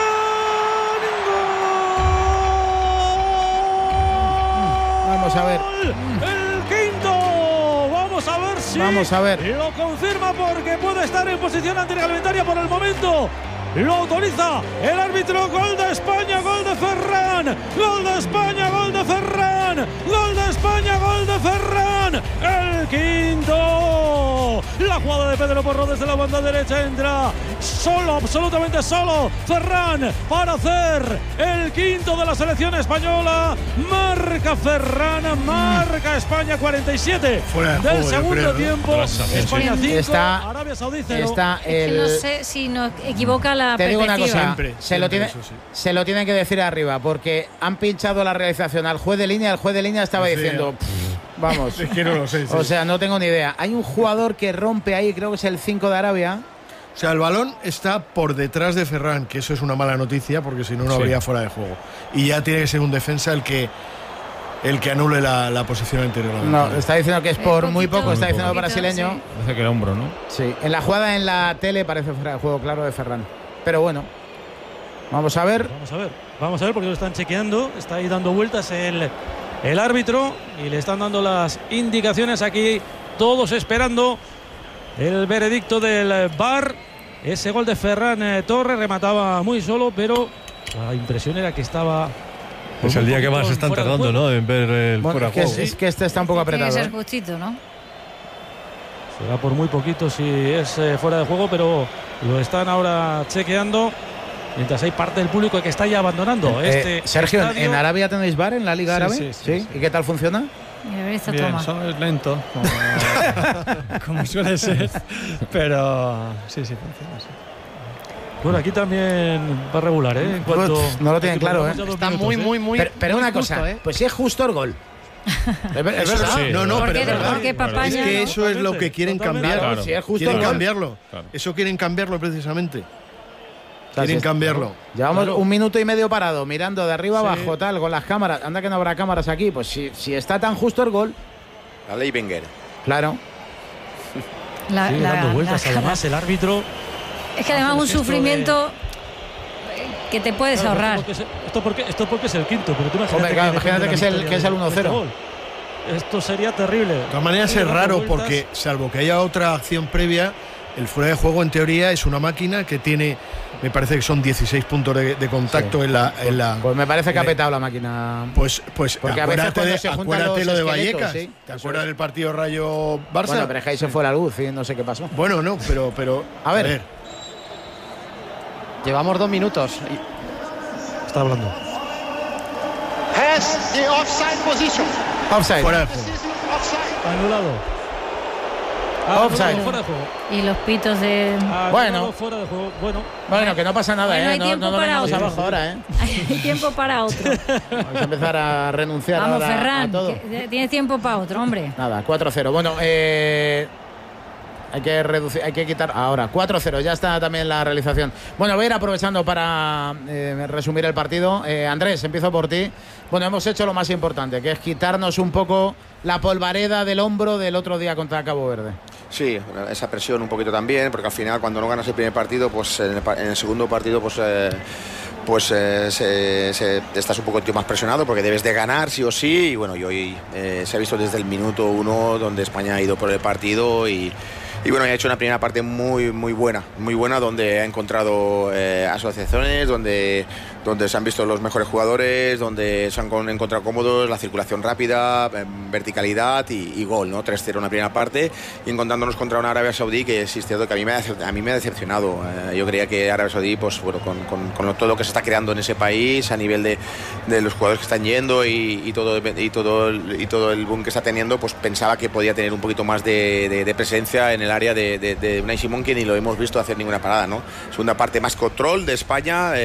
Vamos a ver. El quinto. Vamos a ver si lo confirma, porque puede estar en posición antirreglamentaria por el momento. Lo autoriza el árbitro. Gol de España, gol de Ferran. Gol de España, gol de Ferran. Gol de España, gol de Ferran. El quinto. La jugada de Pedro Porro desde la banda derecha. Entra solo, absolutamente solo, Ferran para hacer el quinto de la selección española. Marca Ferran, marca España. 47 del segundo tiempo. España 5, Arabia Saudí 0. Es que no sé si nos equivoca la Te digo perspectiva. una cosa, se lo tienen que decir arriba, porque han pinchado la realización al juez de línea. El juez de línea estaba diciendo, vamos, es que no lo sé. O sea, no tengo ni idea. Hay un jugador que rompe ahí, creo que es el 5 de Arabia. O sea, el balón está por detrás de Ferran, que eso es una mala noticia, porque si no, no habría fuera de juego. Y ya tiene que ser un defensa el que anule la posición anterior. No, está diciendo que es por muy poco, está diciendo el brasileño. Sí. Parece que era hombro, ¿no? Sí, en la jugada en la tele parece fuera de juego, claro, de Ferran. Pero bueno, vamos a ver. Vamos a ver porque lo están chequeando. Está ahí dando vueltas el árbitro y le están dando las indicaciones aquí, todos esperando el veredicto del VAR. Ese gol de Ferran Torres remataba muy solo, pero la impresión era que estaba... Es el día que más están tardando, ¿no?, en ver el fuera de juego. Es que este está un poco apretado. Tiene que ser justito, ¿no? Será por muy poquito si es fuera de juego, pero lo están ahora chequeando. Mientras hay parte del público que está ya abandonando Sergio, estadio. ¿en Arabia tenéis VAR en la Liga Árabe? Sí. ¿Y qué tal funciona? Bien, solo es lento, como suele ser, pero sí funciona. Sí. Bueno, aquí también va regular, ¿eh? En cuanto no lo tienen claro, ¿eh? Está muy. Pero muy una cosa, justo, ¿eh? Pues si es justo el gol. ¿Es verdad? Sí, no, pero es verdad. Porque Papaña, es que eso es lo que quieren cambiar. Claro. Si es justo Quieren el gol. cambiarlo. Claro. Eso quieren cambiarlo precisamente. Quieren cambiarlo. Llevamos un minuto y medio parado, mirando de arriba abajo, tal, con las cámaras. Anda que no habrá cámaras aquí. Pues si está tan justo el gol. La ley Wenger. Claro. sigue dando vueltas. Además, el árbitro... Es que además un sufrimiento que te puedes ahorrar. Esto porque es el quinto, pero tú imagínate que es el 1-0. Esto sería terrible. De todas maneras es raro porque, salvo que haya otra acción previa, el fuera de juego en teoría es una máquina que tiene, me parece que son 16 puntos de contacto en la... Pues me parece que ha petado la máquina. Pues porque acuérdate lo de Vallecas. ¿Sí? ¿Te acuerdas del partido Rayo-Barça? Bueno, pero es que ahí se fue la luz y no sé qué pasó. Bueno, no, pero a ver. Llevamos 2 minutos. Está hablando. Has the offside position. Offside. Fuera de juego. Anulado. Offside. Fuera de juego. Y los pitos de... Bueno. Fuera de juego. Bueno, que no pasa nada, Bueno, hay no tiempo lo para vengamos otro. abajo ahora, Hay tiempo para otro. Vamos a empezar a renunciar Vamos, ahora Ferran, a todo. tienes tiempo para otro, hombre. Nada, 4-0. Bueno, hay que reducir, hay que quitar ahora 4-0, ya está también la realización. Bueno, voy a ir aprovechando para resumir el partido. Andrés, empiezo por ti. Bueno, hemos hecho lo más importante, que es quitarnos un poco la polvareda del hombro del otro día contra Cabo Verde. Sí, esa presión un poquito también, porque al final cuando no ganas el primer partido, pues en el segundo partido estás un poquito más presionado porque debes de ganar sí o sí. Y bueno, y hoy se ha visto desde el minuto 1 donde España ha ido por el partido y bueno, ha hecho una primera parte muy buena, donde ha encontrado asociaciones, donde se han visto los mejores jugadores, donde se han encontrado cómodos, la circulación rápida, verticalidad y gol, ¿no? 3-0 en la primera parte, y encontrándonos contra una Arabia Saudí que es cierto que a mí me ha decepcionado. Yo creía que Arabia Saudí, pues bueno, con todo lo que se está creando en ese país a nivel de los jugadores que están yendo y todo el boom que está teniendo, pues pensaba que podía tener un poquito más de presencia en el área de Unai Simón, que ni lo hemos visto hacer ninguna parada, ¿no? Segunda parte más control de España, ha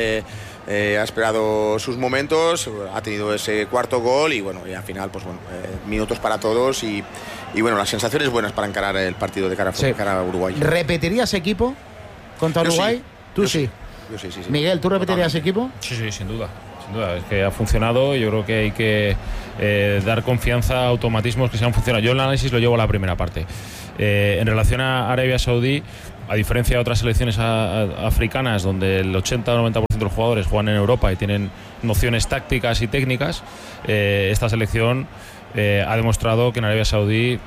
esperado sus momentos, ha tenido ese cuarto gol y bueno, y al final pues bueno, minutos para todos y bueno, las sensaciones buenas para encarar el partido de cara a Uruguay. ¿Repetirías equipo contra Uruguay? Yo sí. Miguel, ¿tú repetirías equipo? Sí, sin duda. Es que ha funcionado y yo creo que hay que dar confianza a automatismos que se han funcionado. Yo el análisis lo llevo a la primera parte. En relación a Arabia Saudí, a diferencia de otras selecciones africanas donde el 80-90% de los jugadores juegan en Europa y tienen nociones tácticas y técnicas, esta selección ha demostrado que en Arabia Saudí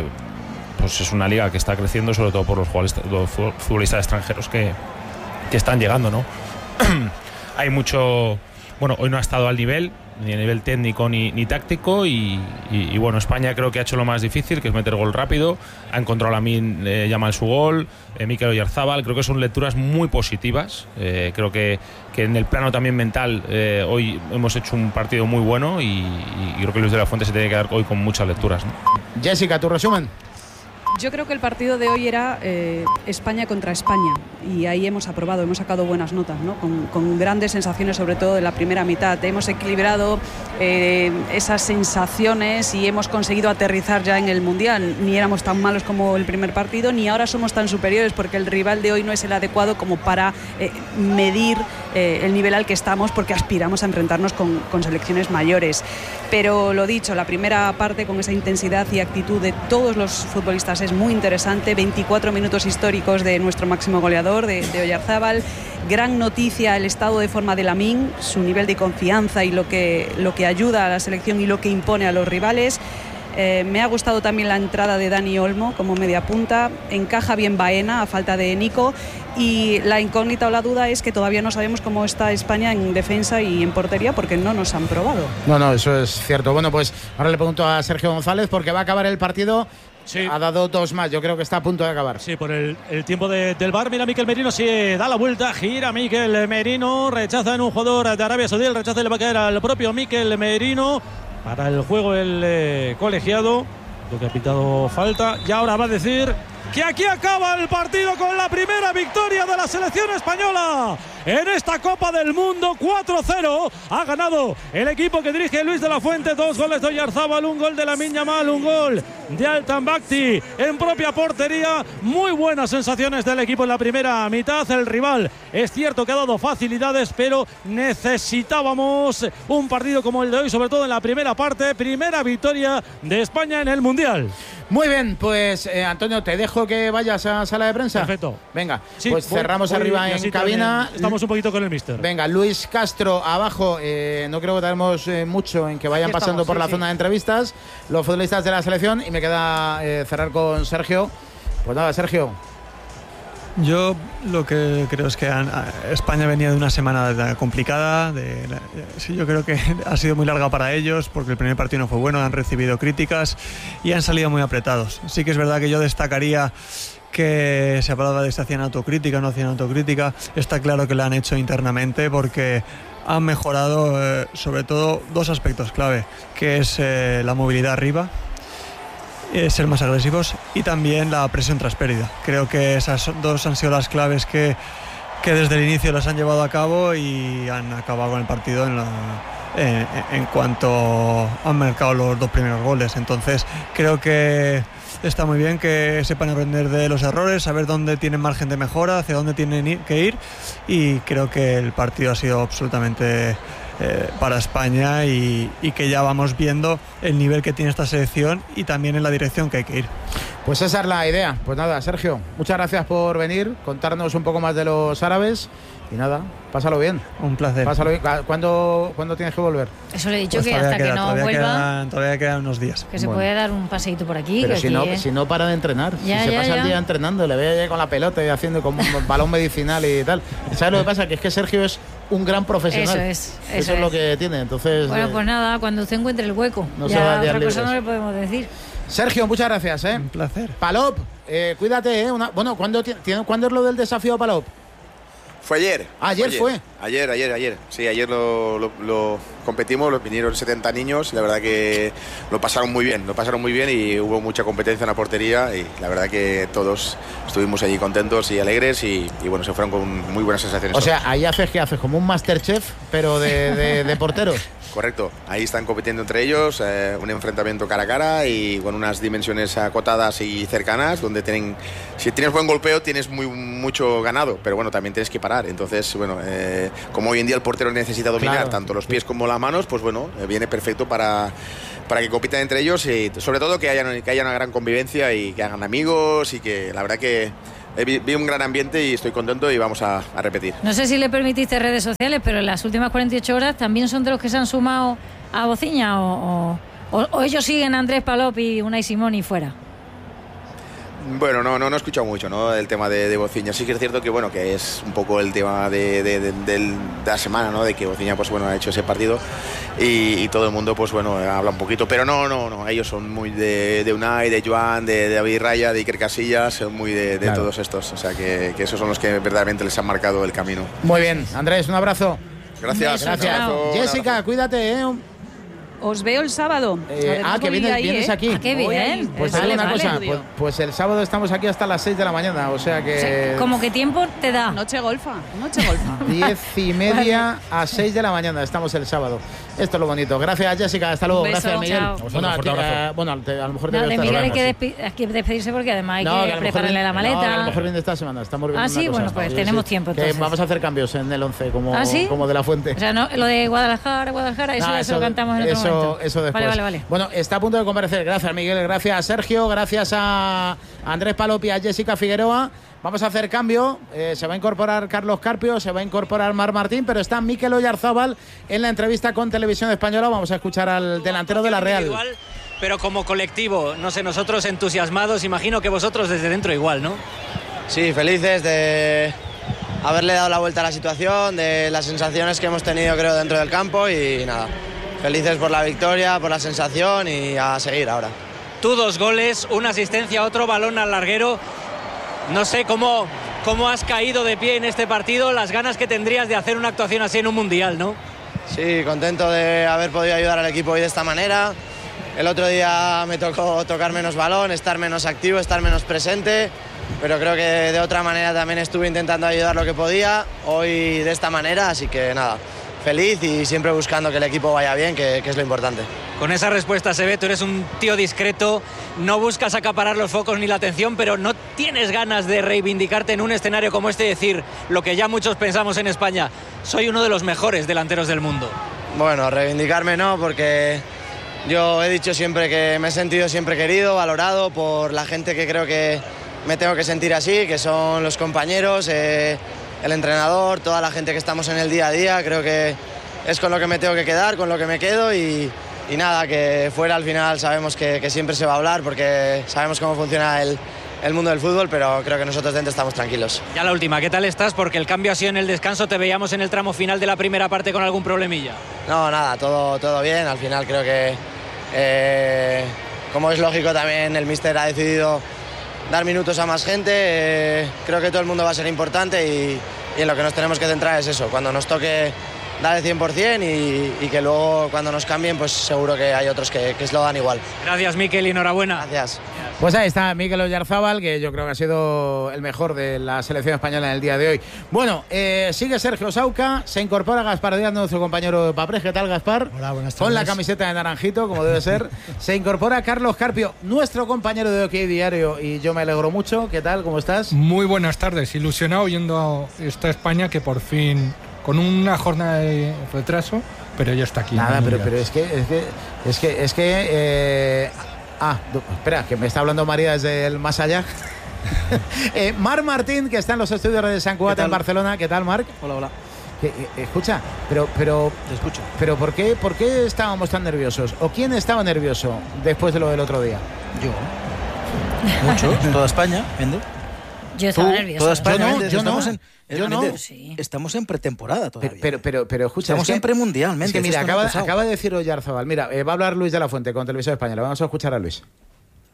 pues es una liga que está creciendo, sobre todo por los futbolistas extranjeros que están llegando, ¿no? Hay mucho... Bueno, hoy no ha estado al nivel, ni a nivel técnico ni táctico y bueno, España creo que ha hecho lo más difícil, que es meter gol rápido. Ha encontrado a Lamine Yamal su gol, Mikel Oyarzabal. Creo que son lecturas muy positivas. Creo que en el plano también mental hoy hemos hecho un partido muy bueno y creo que Luis de la Fuente se tiene que dar hoy con muchas lecturas, ¿no? Jessica, ¿tu resumen? Yo creo que el partido de hoy era España contra España y ahí hemos sacado buenas notas, ¿no? Con grandes sensaciones, sobre todo en la primera mitad. Hemos equilibrado esas sensaciones y hemos conseguido aterrizar ya en el Mundial. Ni éramos tan malos como el primer partido, ni ahora somos tan superiores, porque el rival de hoy no es el adecuado como para medir el nivel al que estamos, porque aspiramos a enfrentarnos con selecciones mayores. Pero lo dicho, la primera parte con esa intensidad y actitud de todos los futbolistas es muy interesante. 24 minutos históricos de nuestro máximo goleador, de Oyarzabal. Gran noticia el estado de forma de Lamine, su nivel de confianza y lo que ayuda a la selección y lo que impone a los rivales. Me ha gustado también la entrada de Dani Olmo como media punta. Encaja bien Baena a falta de Nico. Y la incógnita o la duda es que todavía no sabemos cómo está España en defensa y en portería, porque no nos han probado. No, eso es cierto. Bueno, pues ahora le pregunto a Sergio González, porque va a acabar el partido. Sí. Ha dado 2 más, yo creo que está a punto de acabar. Sí, por el tiempo del VAR. Mira, Mikel Merino da la vuelta, gira Mikel Merino, rechaza en un jugador de Arabia Saudí, el rechazo le va a caer al propio Mikel Merino. Para el juego el colegiado, lo que ha pitado falta, y ahora va a decir que aquí acaba el partido con la primera victoria de la selección española en esta Copa del Mundo. 4-0 ha ganado el equipo que dirige Luis de la Fuente. 2 goles de Oyarzabal, 1 gol de Lamine Yamal, 1 gol de Altan Bakhti en propia portería. Muy buenas sensaciones del equipo en la primera mitad. El rival es cierto que ha dado facilidades, pero necesitábamos un partido como el de hoy, sobre todo en la primera parte. Primera victoria de España en el Mundial. Muy bien, pues Antonio, te dejo que vayas a sala de prensa. Perfecto. Venga, sí, pues cerramos arriba en cabina. Estamos un poquito con el míster. Venga, Luis Castro abajo. No creo que tardemos mucho en que vayan pasando por la zona de entrevistas los futbolistas de la selección, y me queda cerrar con Sergio. Pues nada, Sergio. Yo lo que creo es que España venía de una semana complicada. Sí, yo creo que ha sido muy larga para ellos, porque el primer partido no fue bueno, han recibido críticas y han salido muy apretados. Sí que es verdad que yo destacaría que se hablaba de si hacían autocrítica o no hacían autocrítica. Está claro que la han hecho internamente, porque han mejorado sobre todo 2 aspectos clave, que es la movilidad arriba, ser más agresivos, y también la presión tras pérdida. Creo que esas 2 han sido las claves que desde el inicio las han llevado a cabo y han acabado con el partido en cuanto han marcado los 2 primeros goles. Entonces creo que está muy bien que sepan aprender de los errores, saber dónde tienen margen de mejora, hacia dónde tienen que ir, y creo que el partido ha sido absolutamente para España y que ya vamos viendo el nivel que tiene esta selección y también en la dirección que hay que ir. Pues esa es la idea. Pues nada, Sergio, muchas gracias por venir, contarnos un poco más de los árabes. Y nada, pásalo bien. Un placer. Pásalo bien. ¿Cuándo tienes que volver? Eso le he dicho, pues que hasta que no vuelva. Todavía quedan unos días. Que se puede dar un paseíto por aquí. Pero que si no para de entrenar. Ya, si se pasa el día entrenando, le veo ya con la pelota y haciendo como un balón medicinal y tal. ¿Sabes lo que pasa? Que es que Sergio es un gran profesional. Eso es lo que tiene. Entonces, bueno, pues nada, cuando usted encuentre el hueco. No ya se va a otra cosa no le podemos decir. Sergio, muchas gracias. Un placer. Palop, cuídate. Bueno, ¿cuándo es lo del desafío a Palop? Fue ayer. ¿Ayer fue? Ayer. Sí, ayer lo competimos, vinieron 70 niños, la verdad que lo pasaron muy bien y hubo mucha competencia en la portería y la verdad que todos estuvimos allí contentos y alegres y bueno, se fueron con muy buenas sensaciones. O sea, ahí haces como un Masterchef, pero de porteros. Correcto, ahí están compitiendo entre ellos, un enfrentamiento cara a cara y con unas dimensiones acotadas y cercanas, donde si tienes buen golpeo tienes mucho ganado, pero bueno, también tienes que parar. Entonces, bueno, como hoy en día el portero necesita dominar tanto los pies como las manos, pues bueno, viene perfecto para que compitan entre ellos y sobre todo que haya una gran convivencia y que hagan amigos y que la verdad que vi un gran ambiente y estoy contento y vamos a repetir. No sé si le permitiste redes sociales, pero en las últimas 48 horas también son de los que se han sumado a Bociña o ellos siguen a Andrés Palop y Unai Simón y fuera. Bueno, no he escuchado mucho, ¿no? El tema de Bociña. Sí que es cierto que bueno, que es un poco el tema de la semana, ¿no? De que Bociña pues bueno ha hecho ese partido y todo el mundo pues bueno habla un poquito, pero no, ellos son muy de Unai, de Joan, de David Raya, de Iker Casillas, son muy de todos estos, o sea que esos son los que verdaderamente les han marcado el camino. Muy bien, Andrés, un abrazo. Gracias. Jessica, cuídate, Os veo el sábado. Que vienes aquí. Qué bien. Pues vale, una cosa, pues el sábado estamos aquí hasta las 6 de la mañana, o sea que... Sí, ¿cómo qué tiempo te da? Noche golfa. 10:30 a 6 de la mañana estamos el sábado. Esto es lo bonito. Gracias, Jessica. Hasta luego. Beso, gracias, Miguel. Bueno, a lo mejor te de Miguel hay que despedirse porque además hay que prepararle la maleta. A lo mejor viene esta semana. Estamos viendo sí, bueno, pues tenemos tiempo entonces. Vamos a hacer cambios en el 11 como de la Fuente. O sea, no, lo de Guadalajara, eso lo cantamos en otro momento. Eso después. Vale. Bueno, está a punto de comparecer. Gracias, Miguel. Gracias, Sergio. Gracias a Andrés Palop y a Jessica Figueroa. Vamos a hacer cambio. Se va a incorporar Carlos Carpio, se va a incorporar Marc Martín, pero está Mikel Oyarzábal en la entrevista con Televisión Española. Vamos a escuchar al delantero de la Real. Pero como colectivo, no sé, nosotros entusiasmados, imagino que vosotros desde dentro igual, ¿no? Sí, felices de haberle dado la vuelta a la situación, de las sensaciones que hemos tenido creo dentro del campo y nada, felices por la victoria, por la sensación y a seguir ahora. Tú 2 goles, una asistencia, otro balón al larguero. No sé cómo has caído de pie en este partido, las ganas que tendrías de hacer una actuación así en un mundial, ¿no? Sí, contento de haber podido ayudar al equipo hoy de esta manera. El otro día me tocó tocar menos balón, estar menos activo, estar menos presente, pero creo que de otra manera también estuve intentando ayudar lo que podía, hoy de esta manera, así que nada, feliz y siempre buscando que el equipo vaya bien, que es lo importante. Con esa respuesta se ve, tú eres un tío discreto, no buscas acaparar los focos ni la atención, pero no tienes ganas de reivindicarte en un escenario como este y decir lo que ya muchos pensamos en España, soy uno de los mejores delanteros del mundo. Bueno, reivindicarme no, porque yo he dicho siempre que me he sentido siempre querido, valorado por la gente que creo que me tengo que sentir así, que son los compañeros, el entrenador, toda la gente que estamos en el día a día, creo que es con lo que me tengo que quedar, con lo que me quedo y nada, que fuera al final sabemos que siempre se va a hablar porque sabemos cómo funciona el mundo del fútbol, pero creo que nosotros dentro estamos tranquilos. Ya la última, ¿qué tal estás? Porque el cambio ha sido en el descanso, te veíamos en el tramo final de la primera parte con algún problemilla. No, nada, todo bien, al final creo que como es lógico también el míster ha decidido dar minutos a más gente, creo que todo el mundo va a ser importante y en lo que nos tenemos que centrar es eso, cuando nos toque dar el 100% y que luego cuando nos cambien pues seguro que hay otros que se lo dan igual. Gracias, Mikel, y enhorabuena. Gracias. Pues ahí está Mikel Oyarzábal, que yo creo que ha sido el mejor de la selección española en el día de hoy. Bueno, sigue Sergio Sauca, se incorpora Gaspar Díaz, nuestro compañero de Papres. ¿Qué tal, Gaspar? Hola, buenas tardes. Con la camiseta de naranjito, como debe ser. Se incorpora Carlos Carpio, nuestro compañero de OK Diario, y yo me alegro mucho. ¿Qué tal? ¿Cómo estás? Muy buenas tardes, ilusionado yendo a esta España que por fin, con una jornada de retraso, pero ya está aquí. Nada, pero es que espera, que me está hablando María desde el más allá. Marc Martín, que está en los estudios de Sant Cugat en Barcelona. ¿Qué tal, Marc? Hola. Escucha, pero te escucho. Pero ¿por qué estábamos tan nerviosos? ¿O quién estaba nervioso después de lo del otro día? Yo. Mucho, toda España, ¿vende? Yo estaba nervioso. Toda España, yo no. Estamos en pretemporada todavía. Pero escucha, estamos en premundial. Es que mira, acaba de decir Oyarzábal. Mira, va a hablar Luis de la Fuente con Televisión Española. Vamos a escuchar a Luis.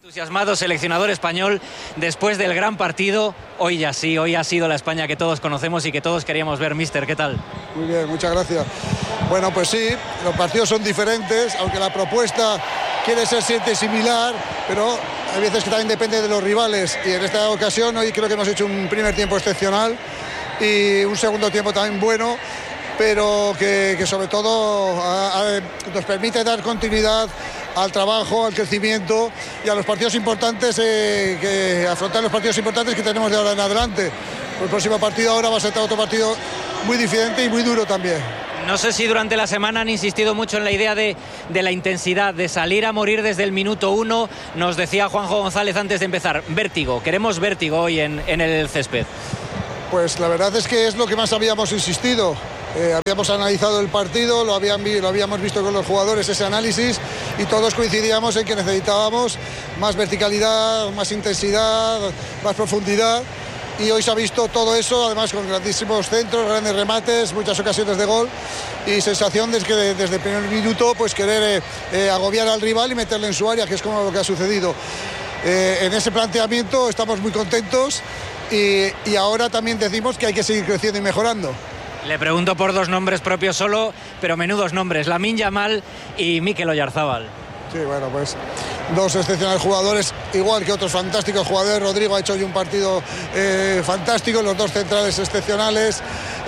Entusiasmado seleccionador español después del gran partido. Hoy ya sí, hoy ha sido la España que todos conocemos y que todos queríamos ver. Mister, ¿qué tal? Muy bien, muchas gracias. Bueno, pues sí, los partidos son diferentes, aunque la propuesta quiere ser siempre similar, pero hay veces que también depende de los rivales, y en esta ocasión hoy creo que hemos hecho un primer tiempo excepcional y un segundo tiempo también bueno, pero que sobre todo nos permite dar continuidad al trabajo, al crecimiento y a los partidos importantes, que afrontar los partidos importantes que tenemos de ahora en adelante. El próximo partido ahora va a ser otro partido muy diferente y muy duro también. No sé si durante la semana han insistido mucho en la idea de la intensidad, de salir a morir desde el minuto 1. Nos decía Juanjo González antes de empezar, vértigo, queremos vértigo hoy en el césped. Pues la verdad es que es lo que más habíamos insistido. Habíamos analizado el partido, lo habíamos visto con los jugadores, ese análisis, y todos coincidíamos en que necesitábamos más verticalidad, más intensidad, más profundidad, y hoy se ha visto todo eso, además con grandísimos centros, grandes remates, muchas ocasiones de gol, y sensación de que desde el primer minuto pues querer agobiar al rival y meterle en su área, que es como lo que ha sucedido. En ese planteamiento estamos muy contentos, y ahora también decimos que hay que seguir creciendo y mejorando. Le pregunto por dos nombres propios solo, pero menudos nombres, Lamine Yamal y Mikel Oyarzabal. Sí, bueno, pues dos excepcionales jugadores, igual que otros fantásticos jugadores. Rodrigo ha hecho hoy un partido fantástico, los dos centrales excepcionales.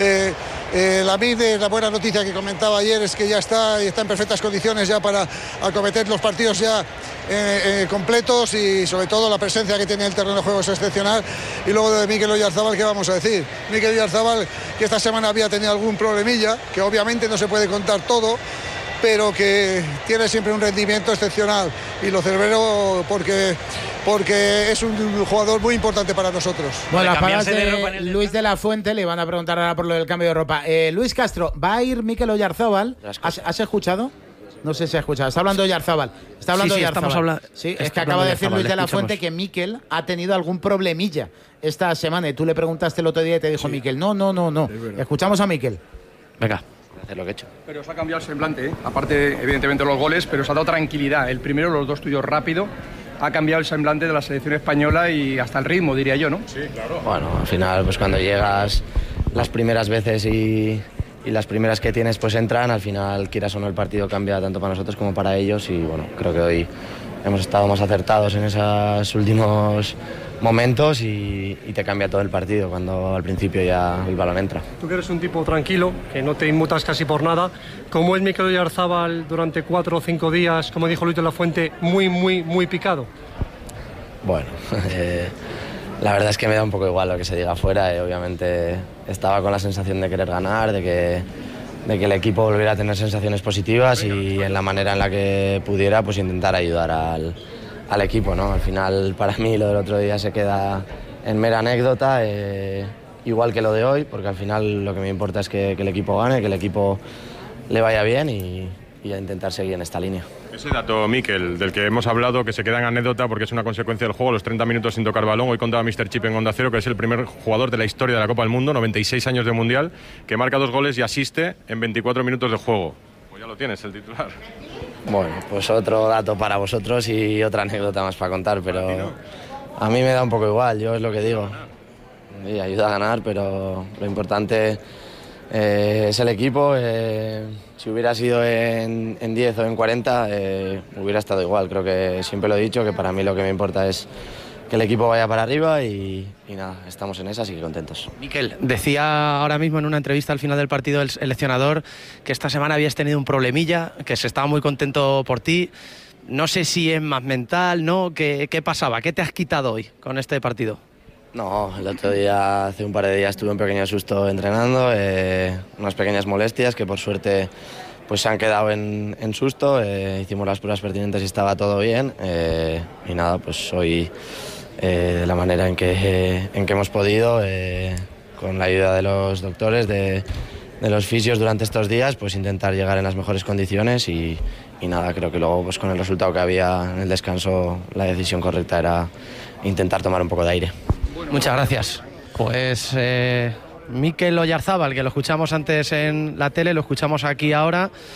Lamine, la buena noticia que comentaba ayer es que ya está en perfectas condiciones ya para acometer los partidos ya completos, y sobre todo la presencia que tiene en el terreno de juego es excepcional. Y luego de Mikel Oyarzabal, ¿qué vamos a decir? Mikel Oyarzabal, que esta semana había tenido algún problemilla, que obviamente no se puede contar todo, pero que tiene siempre un rendimiento excepcional, y lo celebro porque es un jugador muy importante para nosotros. Bueno, las palabras de Luis de la Fuente, le van a preguntar ahora por lo del cambio de ropa. Luis Castro, ¿va a ir Mikel Oyarzabal? ¿Has escuchado? No sé si has escuchado. Está hablando Oyarzabal. Está hablando Oyarzabal. Sí, es que acaba de decir Luis de la Fuente que Mikel ha tenido algún problemilla esta semana, y tú le preguntaste el otro día y te dijo Mikel, no. Escuchamos a Mikel. Venga. Hacer lo que he hecho. Pero os ha cambiado el semblante, ¿eh? Aparte, evidentemente, los goles, pero os ha dado tranquilidad. El primero, los dos tuyos rápido, ha cambiado el semblante de la selección española y hasta el ritmo, diría yo, ¿no? Sí, claro. Bueno, al final, pues cuando llegas las primeras veces y las primeras que tienes pues entran, al final, quieras o no, el partido cambia tanto para nosotros como para ellos, y bueno, creo que hoy hemos estado más acertados en esos últimos momentos y te cambia todo el partido cuando al principio ya el balón entra. Tú que eres un tipo tranquilo, que no te inmutas casi por nada, ¿cómo es Mikel Oyarzabal durante 4 o 5 días, como dijo Luis de la Fuente, muy picado? Bueno, la verdad es que me da un poco igual lo que se diga afuera. Obviamente estaba con la sensación de querer ganar, de que el equipo volviera a tener sensaciones positivas, y en la manera en la que pudiera pues intentar ayudar al equipo, ¿no? Al final, para mí, lo del otro día se queda en mera anécdota, igual que lo de hoy, porque al final lo que me importa es que el equipo gane, que el equipo le vaya bien, y a intentar seguir en esta línea. Ese dato, Mikel, del que hemos hablado, que se queda en anécdota porque es una consecuencia del juego, los 30 minutos sin tocar balón. Hoy contaba Mr. Chip en Onda Cero que es el primer jugador de la historia de la Copa del Mundo, 96 años de Mundial, que marca 2 goles y asiste en 24 minutos de juego. Pues ya lo tienes, el titular. Bueno, pues otro dato para vosotros y otra anécdota más para contar, pero a mí me da un poco igual, yo es lo que digo. Sí, ayuda a ganar, pero lo importante es el equipo. Si hubiera sido en 10 o en 40, hubiera estado igual. Creo que siempre lo he dicho, que para mí lo que me importa es que el equipo vaya para arriba, y nada, estamos en esa, así que contentos. Mikel, decía ahora mismo en una entrevista al final del partido el seleccionador que esta semana habías tenido un problemilla, que se estaba muy contento por ti. No sé si es más mental, ¿no? ¿Qué pasaba? ¿Qué te has quitado hoy con este partido? No, el otro día, hace un par de días, tuve un pequeño susto entrenando, unas pequeñas molestias que por suerte pues se han quedado en susto. Hicimos las pruebas pertinentes y estaba todo bien, y nada, pues hoy de la manera en que hemos podido, con la ayuda de los doctores, de los fisios durante estos días, pues intentar llegar en las mejores condiciones, y nada, creo que luego pues con el resultado que había en el descanso, la decisión correcta era intentar tomar un poco de aire. Muchas gracias. Pues Mikel Oyarzabal, que lo escuchamos antes en la tele, lo escuchamos aquí ahora,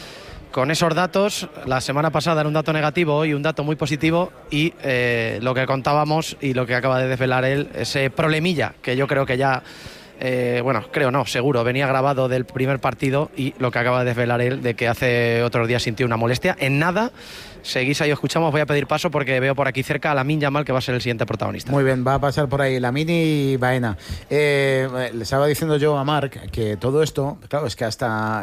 con esos datos, la semana pasada era un dato negativo, hoy un dato muy positivo y lo que contábamos y lo que acaba de desvelar él, ese problemilla que yo creo que ya, seguro, venía grabado del primer partido y lo que acaba de desvelar él de que hace otros días sintió una molestia. En nada, seguís ahí, escuchamos, voy a pedir paso porque veo por aquí cerca a Lamine Yamal, que va a ser el siguiente protagonista. Muy bien, va a pasar por ahí Lamine y Baena. Le estaba diciendo yo a Marc que todo esto, claro, es que hasta...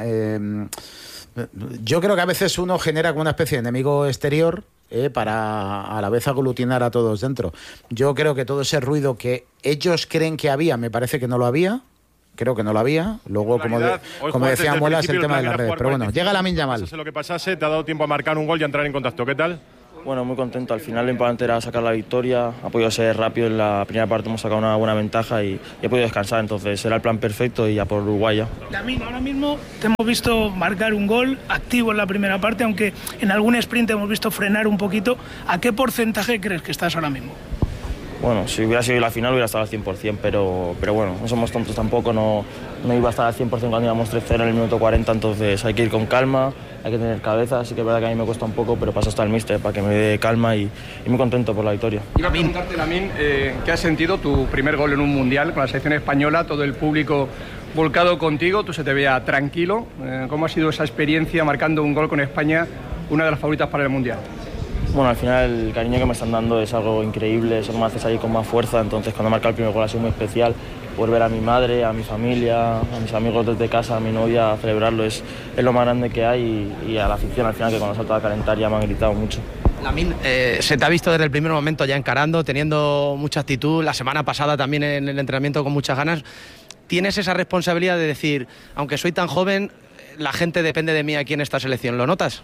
yo creo que a veces uno genera como una especie de enemigo exterior para a la vez aglutinar a todos dentro. Yo creo que todo ese ruido que ellos creen que había, me parece que no lo había. Creo que no lo había. Luego, como decía Muelas, el tema de las redes. Pero bueno, llega Lamine Yamal. Pasase lo que pasase, te ha dado tiempo a marcar un gol y a entrar en contacto. ¿Qué tal? Bueno, muy contento. Al final lo importante era sacar la victoria. Ha podido ser rápido. En la primera parte hemos sacado una buena ventaja y he podido descansar. Entonces era el plan perfecto y ya por Uruguay ya. Lamine, ahora mismo te hemos visto marcar un gol activo en la primera parte, aunque en algún sprint hemos visto frenar un poquito. ¿A qué porcentaje crees que estás ahora mismo? Bueno, si hubiera sido la final hubiera estado al 100%, pero bueno, no somos tontos tampoco, no iba a estar al 100% cuando íbamos 3-0 en el minuto 40, entonces hay que ir con calma, hay que tener cabeza, así que es verdad que a mí me cuesta un poco, pero paso hasta el míster para que me dé calma y muy contento por la victoria. Iba a preguntarte, Lamine, ¿qué has sentido tu primer gol en un mundial con la selección española, todo el público volcado contigo, tú se te veía tranquilo? ¿Cómo ha sido esa experiencia marcando un gol con España, una de las favoritas para el mundial? Bueno, al final el cariño que me están dando es algo increíble, eso me hace salir con más fuerza, entonces cuando marca el primer gol ha sido muy especial. Poder ver a mi madre, a mi familia, a mis amigos desde casa, a mi novia, a celebrarlo es lo más grande que hay y a la afición al final que cuando salta a calentar ya me han gritado mucho. Lamine, se te ha visto desde el primer momento ya encarando, teniendo mucha actitud, la semana pasada también en el entrenamiento con muchas ganas. ¿Tienes esa responsabilidad de decir, aunque soy tan joven, la gente depende de mí aquí en esta selección? ¿Lo notas?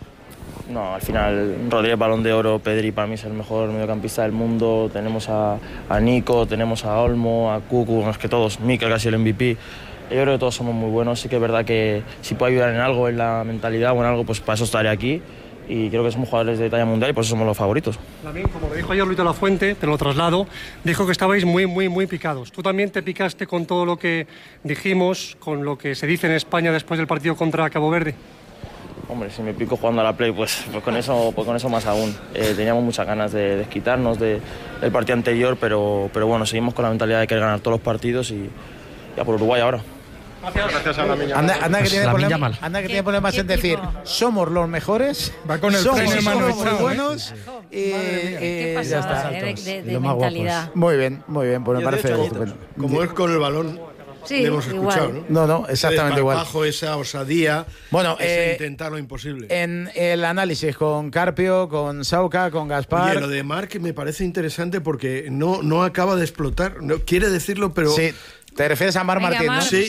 No, al final Rodríguez, Balón de Oro, Pedri para mí es el mejor mediocampista del mundo, tenemos a Nico, tenemos a Olmo, a Cucu, es que todos, Mikel casi el MVP, yo creo que todos somos muy buenos, sí que es verdad que si puedo ayudar en algo, en la mentalidad o en algo, pues para eso estaré aquí y creo que somos jugadores de talla mundial y por eso somos los favoritos. Lamine, como lo dijo ayer Luis de la Fuente, te lo traslado, dijo que estabais muy picados. ¿Tú también te picaste con todo lo que dijimos, con lo que se dice en España después del partido contra Cabo Verde? Hombre, si me pico jugando a la Play, pues con eso más aún. Teníamos muchas ganas de desquitarnos del partido anterior, pero bueno, seguimos con la mentalidad de querer ganar todos los partidos y ya por Uruguay ahora. Gracias a Lamine. Anda que tiene problemas en decir, somos los mejores, va con el somos muy buenos y ya está. De mentalidad. Muy bien, pues me parece estupendo. Como es con el balón. Sí, le hemos escuchado, ¿no? No, exactamente igual. Bajo esa osadía, bueno, intentar lo imposible. En el análisis con Carpio, con Sauca, con Gaspar. Oye, lo de Marc me parece interesante porque no acaba de explotar. No quiere decirlo, pero. Sí. ¿Te refieres a Marc Martín, no? Sí.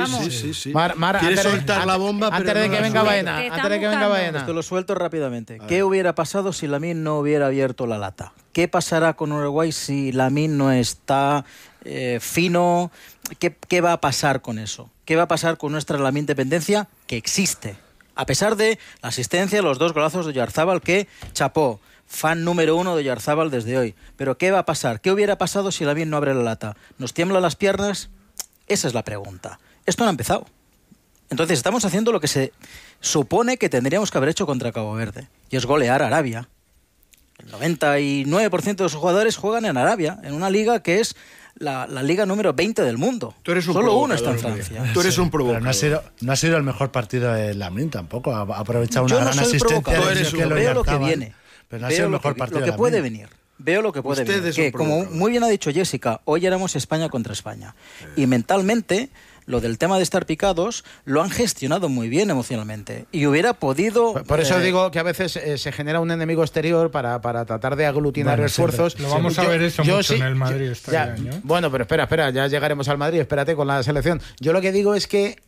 Mar, quiere soltar la bomba, antes pero de que venga Baena. Te lo suelto rápidamente. ¿Qué hubiera pasado si Lamine no hubiera abierto la lata? ¿Qué pasará con Uruguay si Lamine no está fino? ¿Qué va a pasar con eso? ¿Qué va a pasar con nuestra Lamine dependencia que existe? A pesar de la asistencia, los 2 golazos de Oyarzábal, que chapó. Fan número 1 de Oyarzábal desde hoy. Pero ¿qué va a pasar? ¿Qué hubiera pasado si Lamine no abre la lata? ¿Nos tiemblan las piernas? Esa es la pregunta. Esto no ha empezado. Entonces estamos haciendo lo que se supone que tendríamos que haber hecho contra Cabo Verde, y es golear a Arabia. El 99% de los jugadores juegan en Arabia, en una liga que es la liga número 20 del mundo. Solo uno está en Francia. Tú eres un provocador. No ha sido el mejor partido de Lamine tampoco. Ha aprovechado una gran asistencia. Veo lo que viene. Pero no ha sido el mejor partido. Lo que puede venir. Veo lo que puede venir. Que, como muy bien ha dicho Jessica, hoy éramos España contra España. Y mentalmente, lo del tema de estar picados, lo han gestionado muy bien emocionalmente. Y hubiera podido... Por eso digo que a veces se genera un enemigo exterior para tratar de aglutinar esfuerzos. Lo vamos a ver eso mucho en el Madrid este año. Bueno, pero espera, ya llegaremos al Madrid. Espérate con la selección. Yo lo que digo es que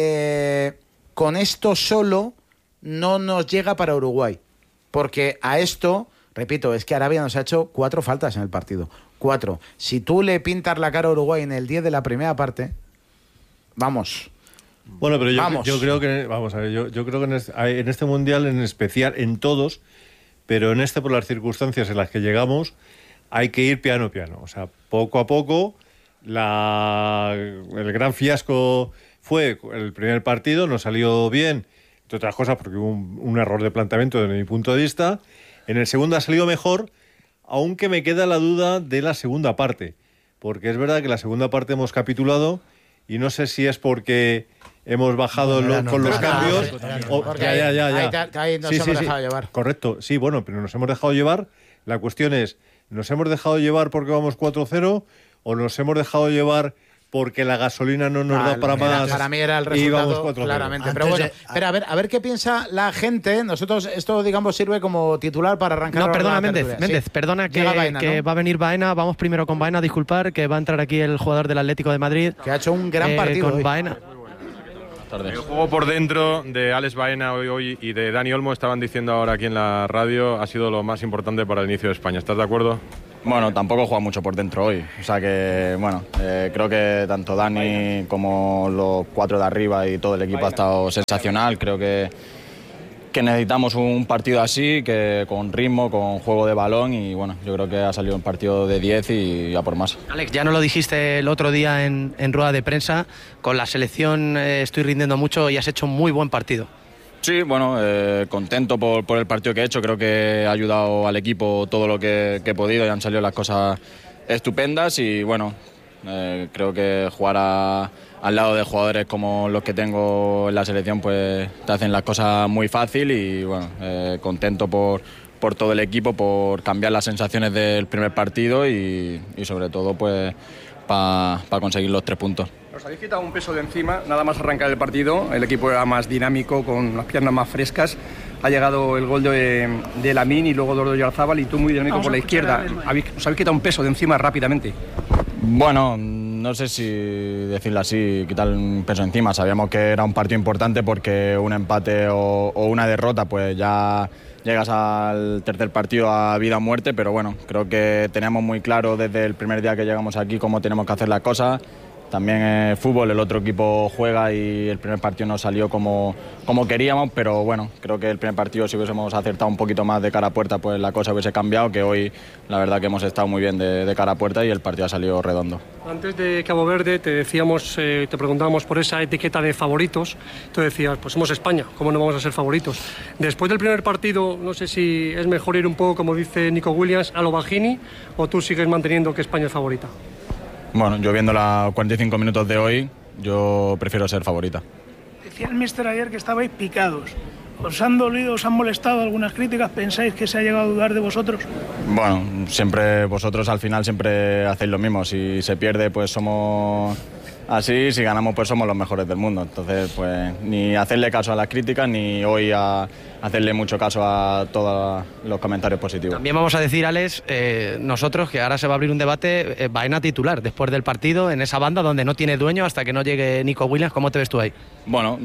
con esto solo no nos llega para Uruguay. Porque a esto, repito, es que Arabia nos ha hecho 4 faltas en el partido. 4. Si tú le pintas la cara a Uruguay en el 10 de la primera parte, vamos. Bueno, pero yo creo que, vamos a ver, yo creo que en este mundial en especial, en todos, pero en este por las circunstancias en las que llegamos, hay que ir piano a piano. O sea, poco a poco, el gran fiasco fue el primer partido, nos salió bien. entre otras cosas porque hubo un error de planteamiento desde mi punto de vista. En el segundo ha salido mejor, aunque me queda la duda de la segunda parte, porque es verdad que la segunda parte hemos capitulado y no sé si es porque hemos bajado con los cambios ahí nos hemos dejado llevar. Correcto, sí, bueno, pero nos hemos dejado llevar. La cuestión es, ¿nos hemos dejado llevar porque vamos 4-0 o nos hemos dejado llevar porque la gasolina no nos da para más? Para mí era el resultado, claramente. Pero bueno, espera, a ver qué piensa la gente. Nosotros, esto, digamos, sirve como titular para arrancar. No, perdona, Méndez, perdona que va a venir Baena. Vamos primero con Baena, disculpar, que va a entrar aquí el jugador del Atlético de Madrid. Que ha hecho un gran partido con Baena. El juego por dentro de Alex Baena hoy y de Dani Olmo, estaban diciendo ahora aquí en la radio, ha sido lo más importante para el inicio de España. ¿Estás de acuerdo? Bueno, tampoco juega mucho por dentro hoy. O sea que, bueno, creo que tanto Dani como los 4 de arriba y todo el equipo ha estado sensacional. Creo que necesitamos un partido así, que con ritmo, con juego de balón, y bueno, yo creo que ha salido un partido de 10 y a por más. Alex, ya no lo dijiste el otro día en rueda de prensa, con la selección estoy rindiendo mucho y has hecho un muy buen partido. Sí, bueno, contento por el partido que he hecho. Creo que he ayudado al equipo todo lo que he podido y han salido las cosas estupendas y bueno, creo que jugar al lado de jugadores como los que tengo en la selección pues te hacen las cosas muy fácil y bueno, contento por todo el equipo, por cambiar las sensaciones del primer partido y sobre todo pues para conseguir los 3 puntos. Os habéis quitado un peso de encima, nada más arrancar el partido, el equipo era más dinámico, con las piernas más frescas, ha llegado el gol de Lamine y luego de Oyarzábal y tú muy dinámico por la izquierda. Os habéis quitado un peso de encima rápidamente. Bueno, no sé si decirlo así, quitar un peso encima. Sabíamos que era un partido importante porque un empate o una derrota pues ya llegas al tercer partido a vida o muerte, pero bueno, creo que teníamos muy claro desde el primer día que llegamos aquí cómo tenemos que hacer las cosas. También fútbol, el otro equipo juega y el primer partido no salió como queríamos, pero bueno, creo que el primer partido si hubiésemos acertado un poquito más de cara a puerta pues la cosa hubiese cambiado, que hoy la verdad que hemos estado muy bien de cara a puerta y el partido ha salido redondo. Antes de Cabo Verde te decíamos, te preguntábamos por esa etiqueta de favoritos, tú decías, pues somos España, ¿cómo no vamos a ser favoritos? Después del primer partido, no sé si es mejor ir un poco, como dice Nico Williams, a lo Bajini o tú sigues manteniendo que España es favorita. Bueno, yo viendo los 45 minutos de hoy, yo prefiero ser favorita. Decía el míster ayer que estabais picados. ¿Os han dolido, os han molestado algunas críticas? ¿Pensáis que se ha llegado a dudar de vosotros? Bueno, siempre vosotros al final siempre hacéis lo mismo. Si se pierde, pues somos así. Si ganamos, pues somos los mejores del mundo. Entonces, pues ni hacerle caso a las críticas, ni hoy a hacerle mucho caso a todos los comentarios positivos. También vamos a decir, Alex, nosotros, que ahora se va a abrir un debate, Baena titular después del partido, en esa banda donde no tiene dueño hasta que no llegue Nico Williams. ¿Cómo te ves tú ahí? Bueno,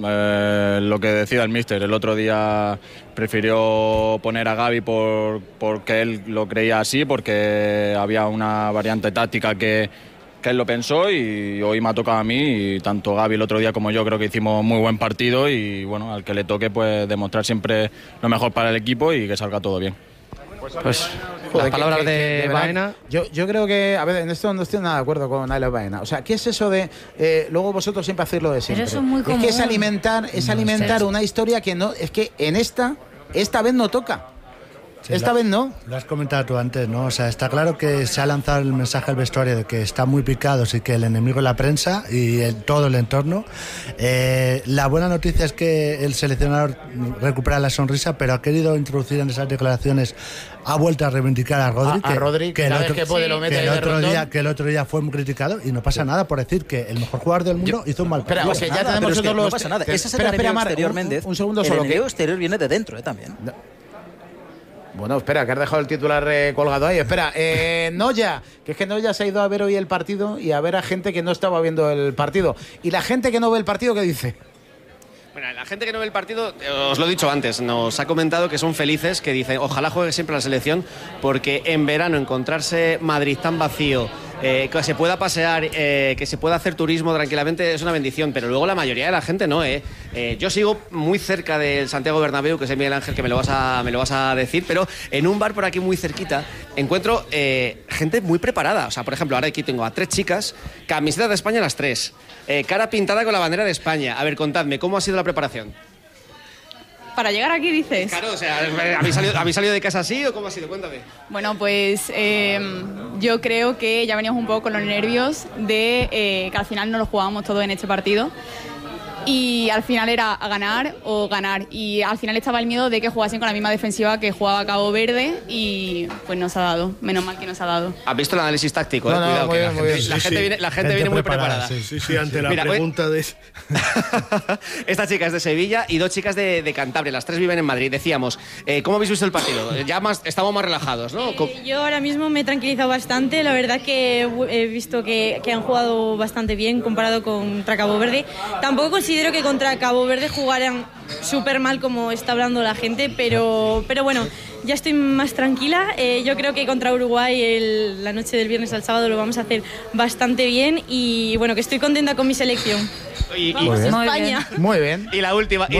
lo que decida el míster. El otro día prefirió poner a Gavi porque él lo creía así, porque había una variante táctica que él lo pensó y hoy me ha tocado a mí y tanto Gavi el otro día como yo creo que hicimos muy buen partido y bueno, al que le toque pues demostrar siempre lo mejor para el equipo y que salga todo bien. Pues las palabras de Baena. Yo creo que, a ver, en esto no estoy nada de acuerdo con Alex Baena. O sea, ¿qué es eso de luego vosotros siempre hacéis lo de siempre? Pero eso es muy común. Es que es alimentar una historia que no, es que en esta vez no toca. Sí, esta vez no. Lo has comentado tú antes, ¿no? O sea, está claro que se ha lanzado el mensaje al vestuario de que están muy picados y que el enemigo es la prensa y todo el entorno. La buena noticia es que el seleccionador recupera la sonrisa, pero ha querido introducir en esas declaraciones, ha vuelto a reivindicar a Rodri, que el otro día fue muy criticado y no pasa nada por decir que el mejor jugador del mundo hizo un mal partido. No pasa nada. Ese es el enemigo exterior, Méndez. Un segundo solo. El enemigo exterior viene de dentro, también. Bueno, espera, que has dejado el titular colgado ahí. Espera, Noya, que es que Noya se ha ido a ver hoy el partido y a ver a gente que no estaba viendo el partido. ¿Y la gente que no ve el partido qué dice? Bueno, la gente que no ve el partido, os lo he dicho antes, nos ha comentado que son felices, que dicen ojalá juegue siempre la selección, porque en verano encontrarse Madrid tan vacío, que se pueda pasear, que se pueda hacer turismo tranquilamente es una bendición, pero luego la mayoría de la gente no. Yo sigo muy cerca del Santiago Bernabéu, que es Miguel Ángel, que me lo vas a decir, pero en un bar por aquí muy cerquita encuentro gente muy preparada. O sea, por ejemplo, ahora aquí tengo a 3 chicas, camiseta de España las 3, cara pintada con la bandera de España. A ver, contadme, ¿cómo ha sido la preparación? Para llegar aquí, dices. Claro, o sea, ¿habéis salido de casa así o cómo ha sido? Cuéntame. Bueno, pues yo creo que ya veníamos un poco con los nervios de que al final no lo jugábamos todo en este partido. Y al final era a ganar o ganar. Y al final estaba el miedo de que jugasen con la misma defensiva que jugaba Cabo Verde y pues nos ha dado. Menos mal que nos ha dado. ¿Has visto el análisis táctico? Cuidado, que la gente viene muy preparada. Sí, ante la pregunta de... Esta chica es de Sevilla y 2 chicas de Cantabria. Las 3 viven en Madrid. Decíamos, ¿cómo habéis visto el partido? Estamos más relajados, ¿no? Yo ahora mismo me he tranquilizado bastante. La verdad que he visto que han jugado bastante bien comparado contra Cabo Verde. Tampoco considero que contra Cabo Verde jugaran súper mal como está hablando la gente, pero bueno, ya estoy más tranquila. Yo creo que contra Uruguay la noche del viernes al sábado lo vamos a hacer bastante bien y bueno, que estoy contenta con mi selección. Y España. Muy bien. Y la última,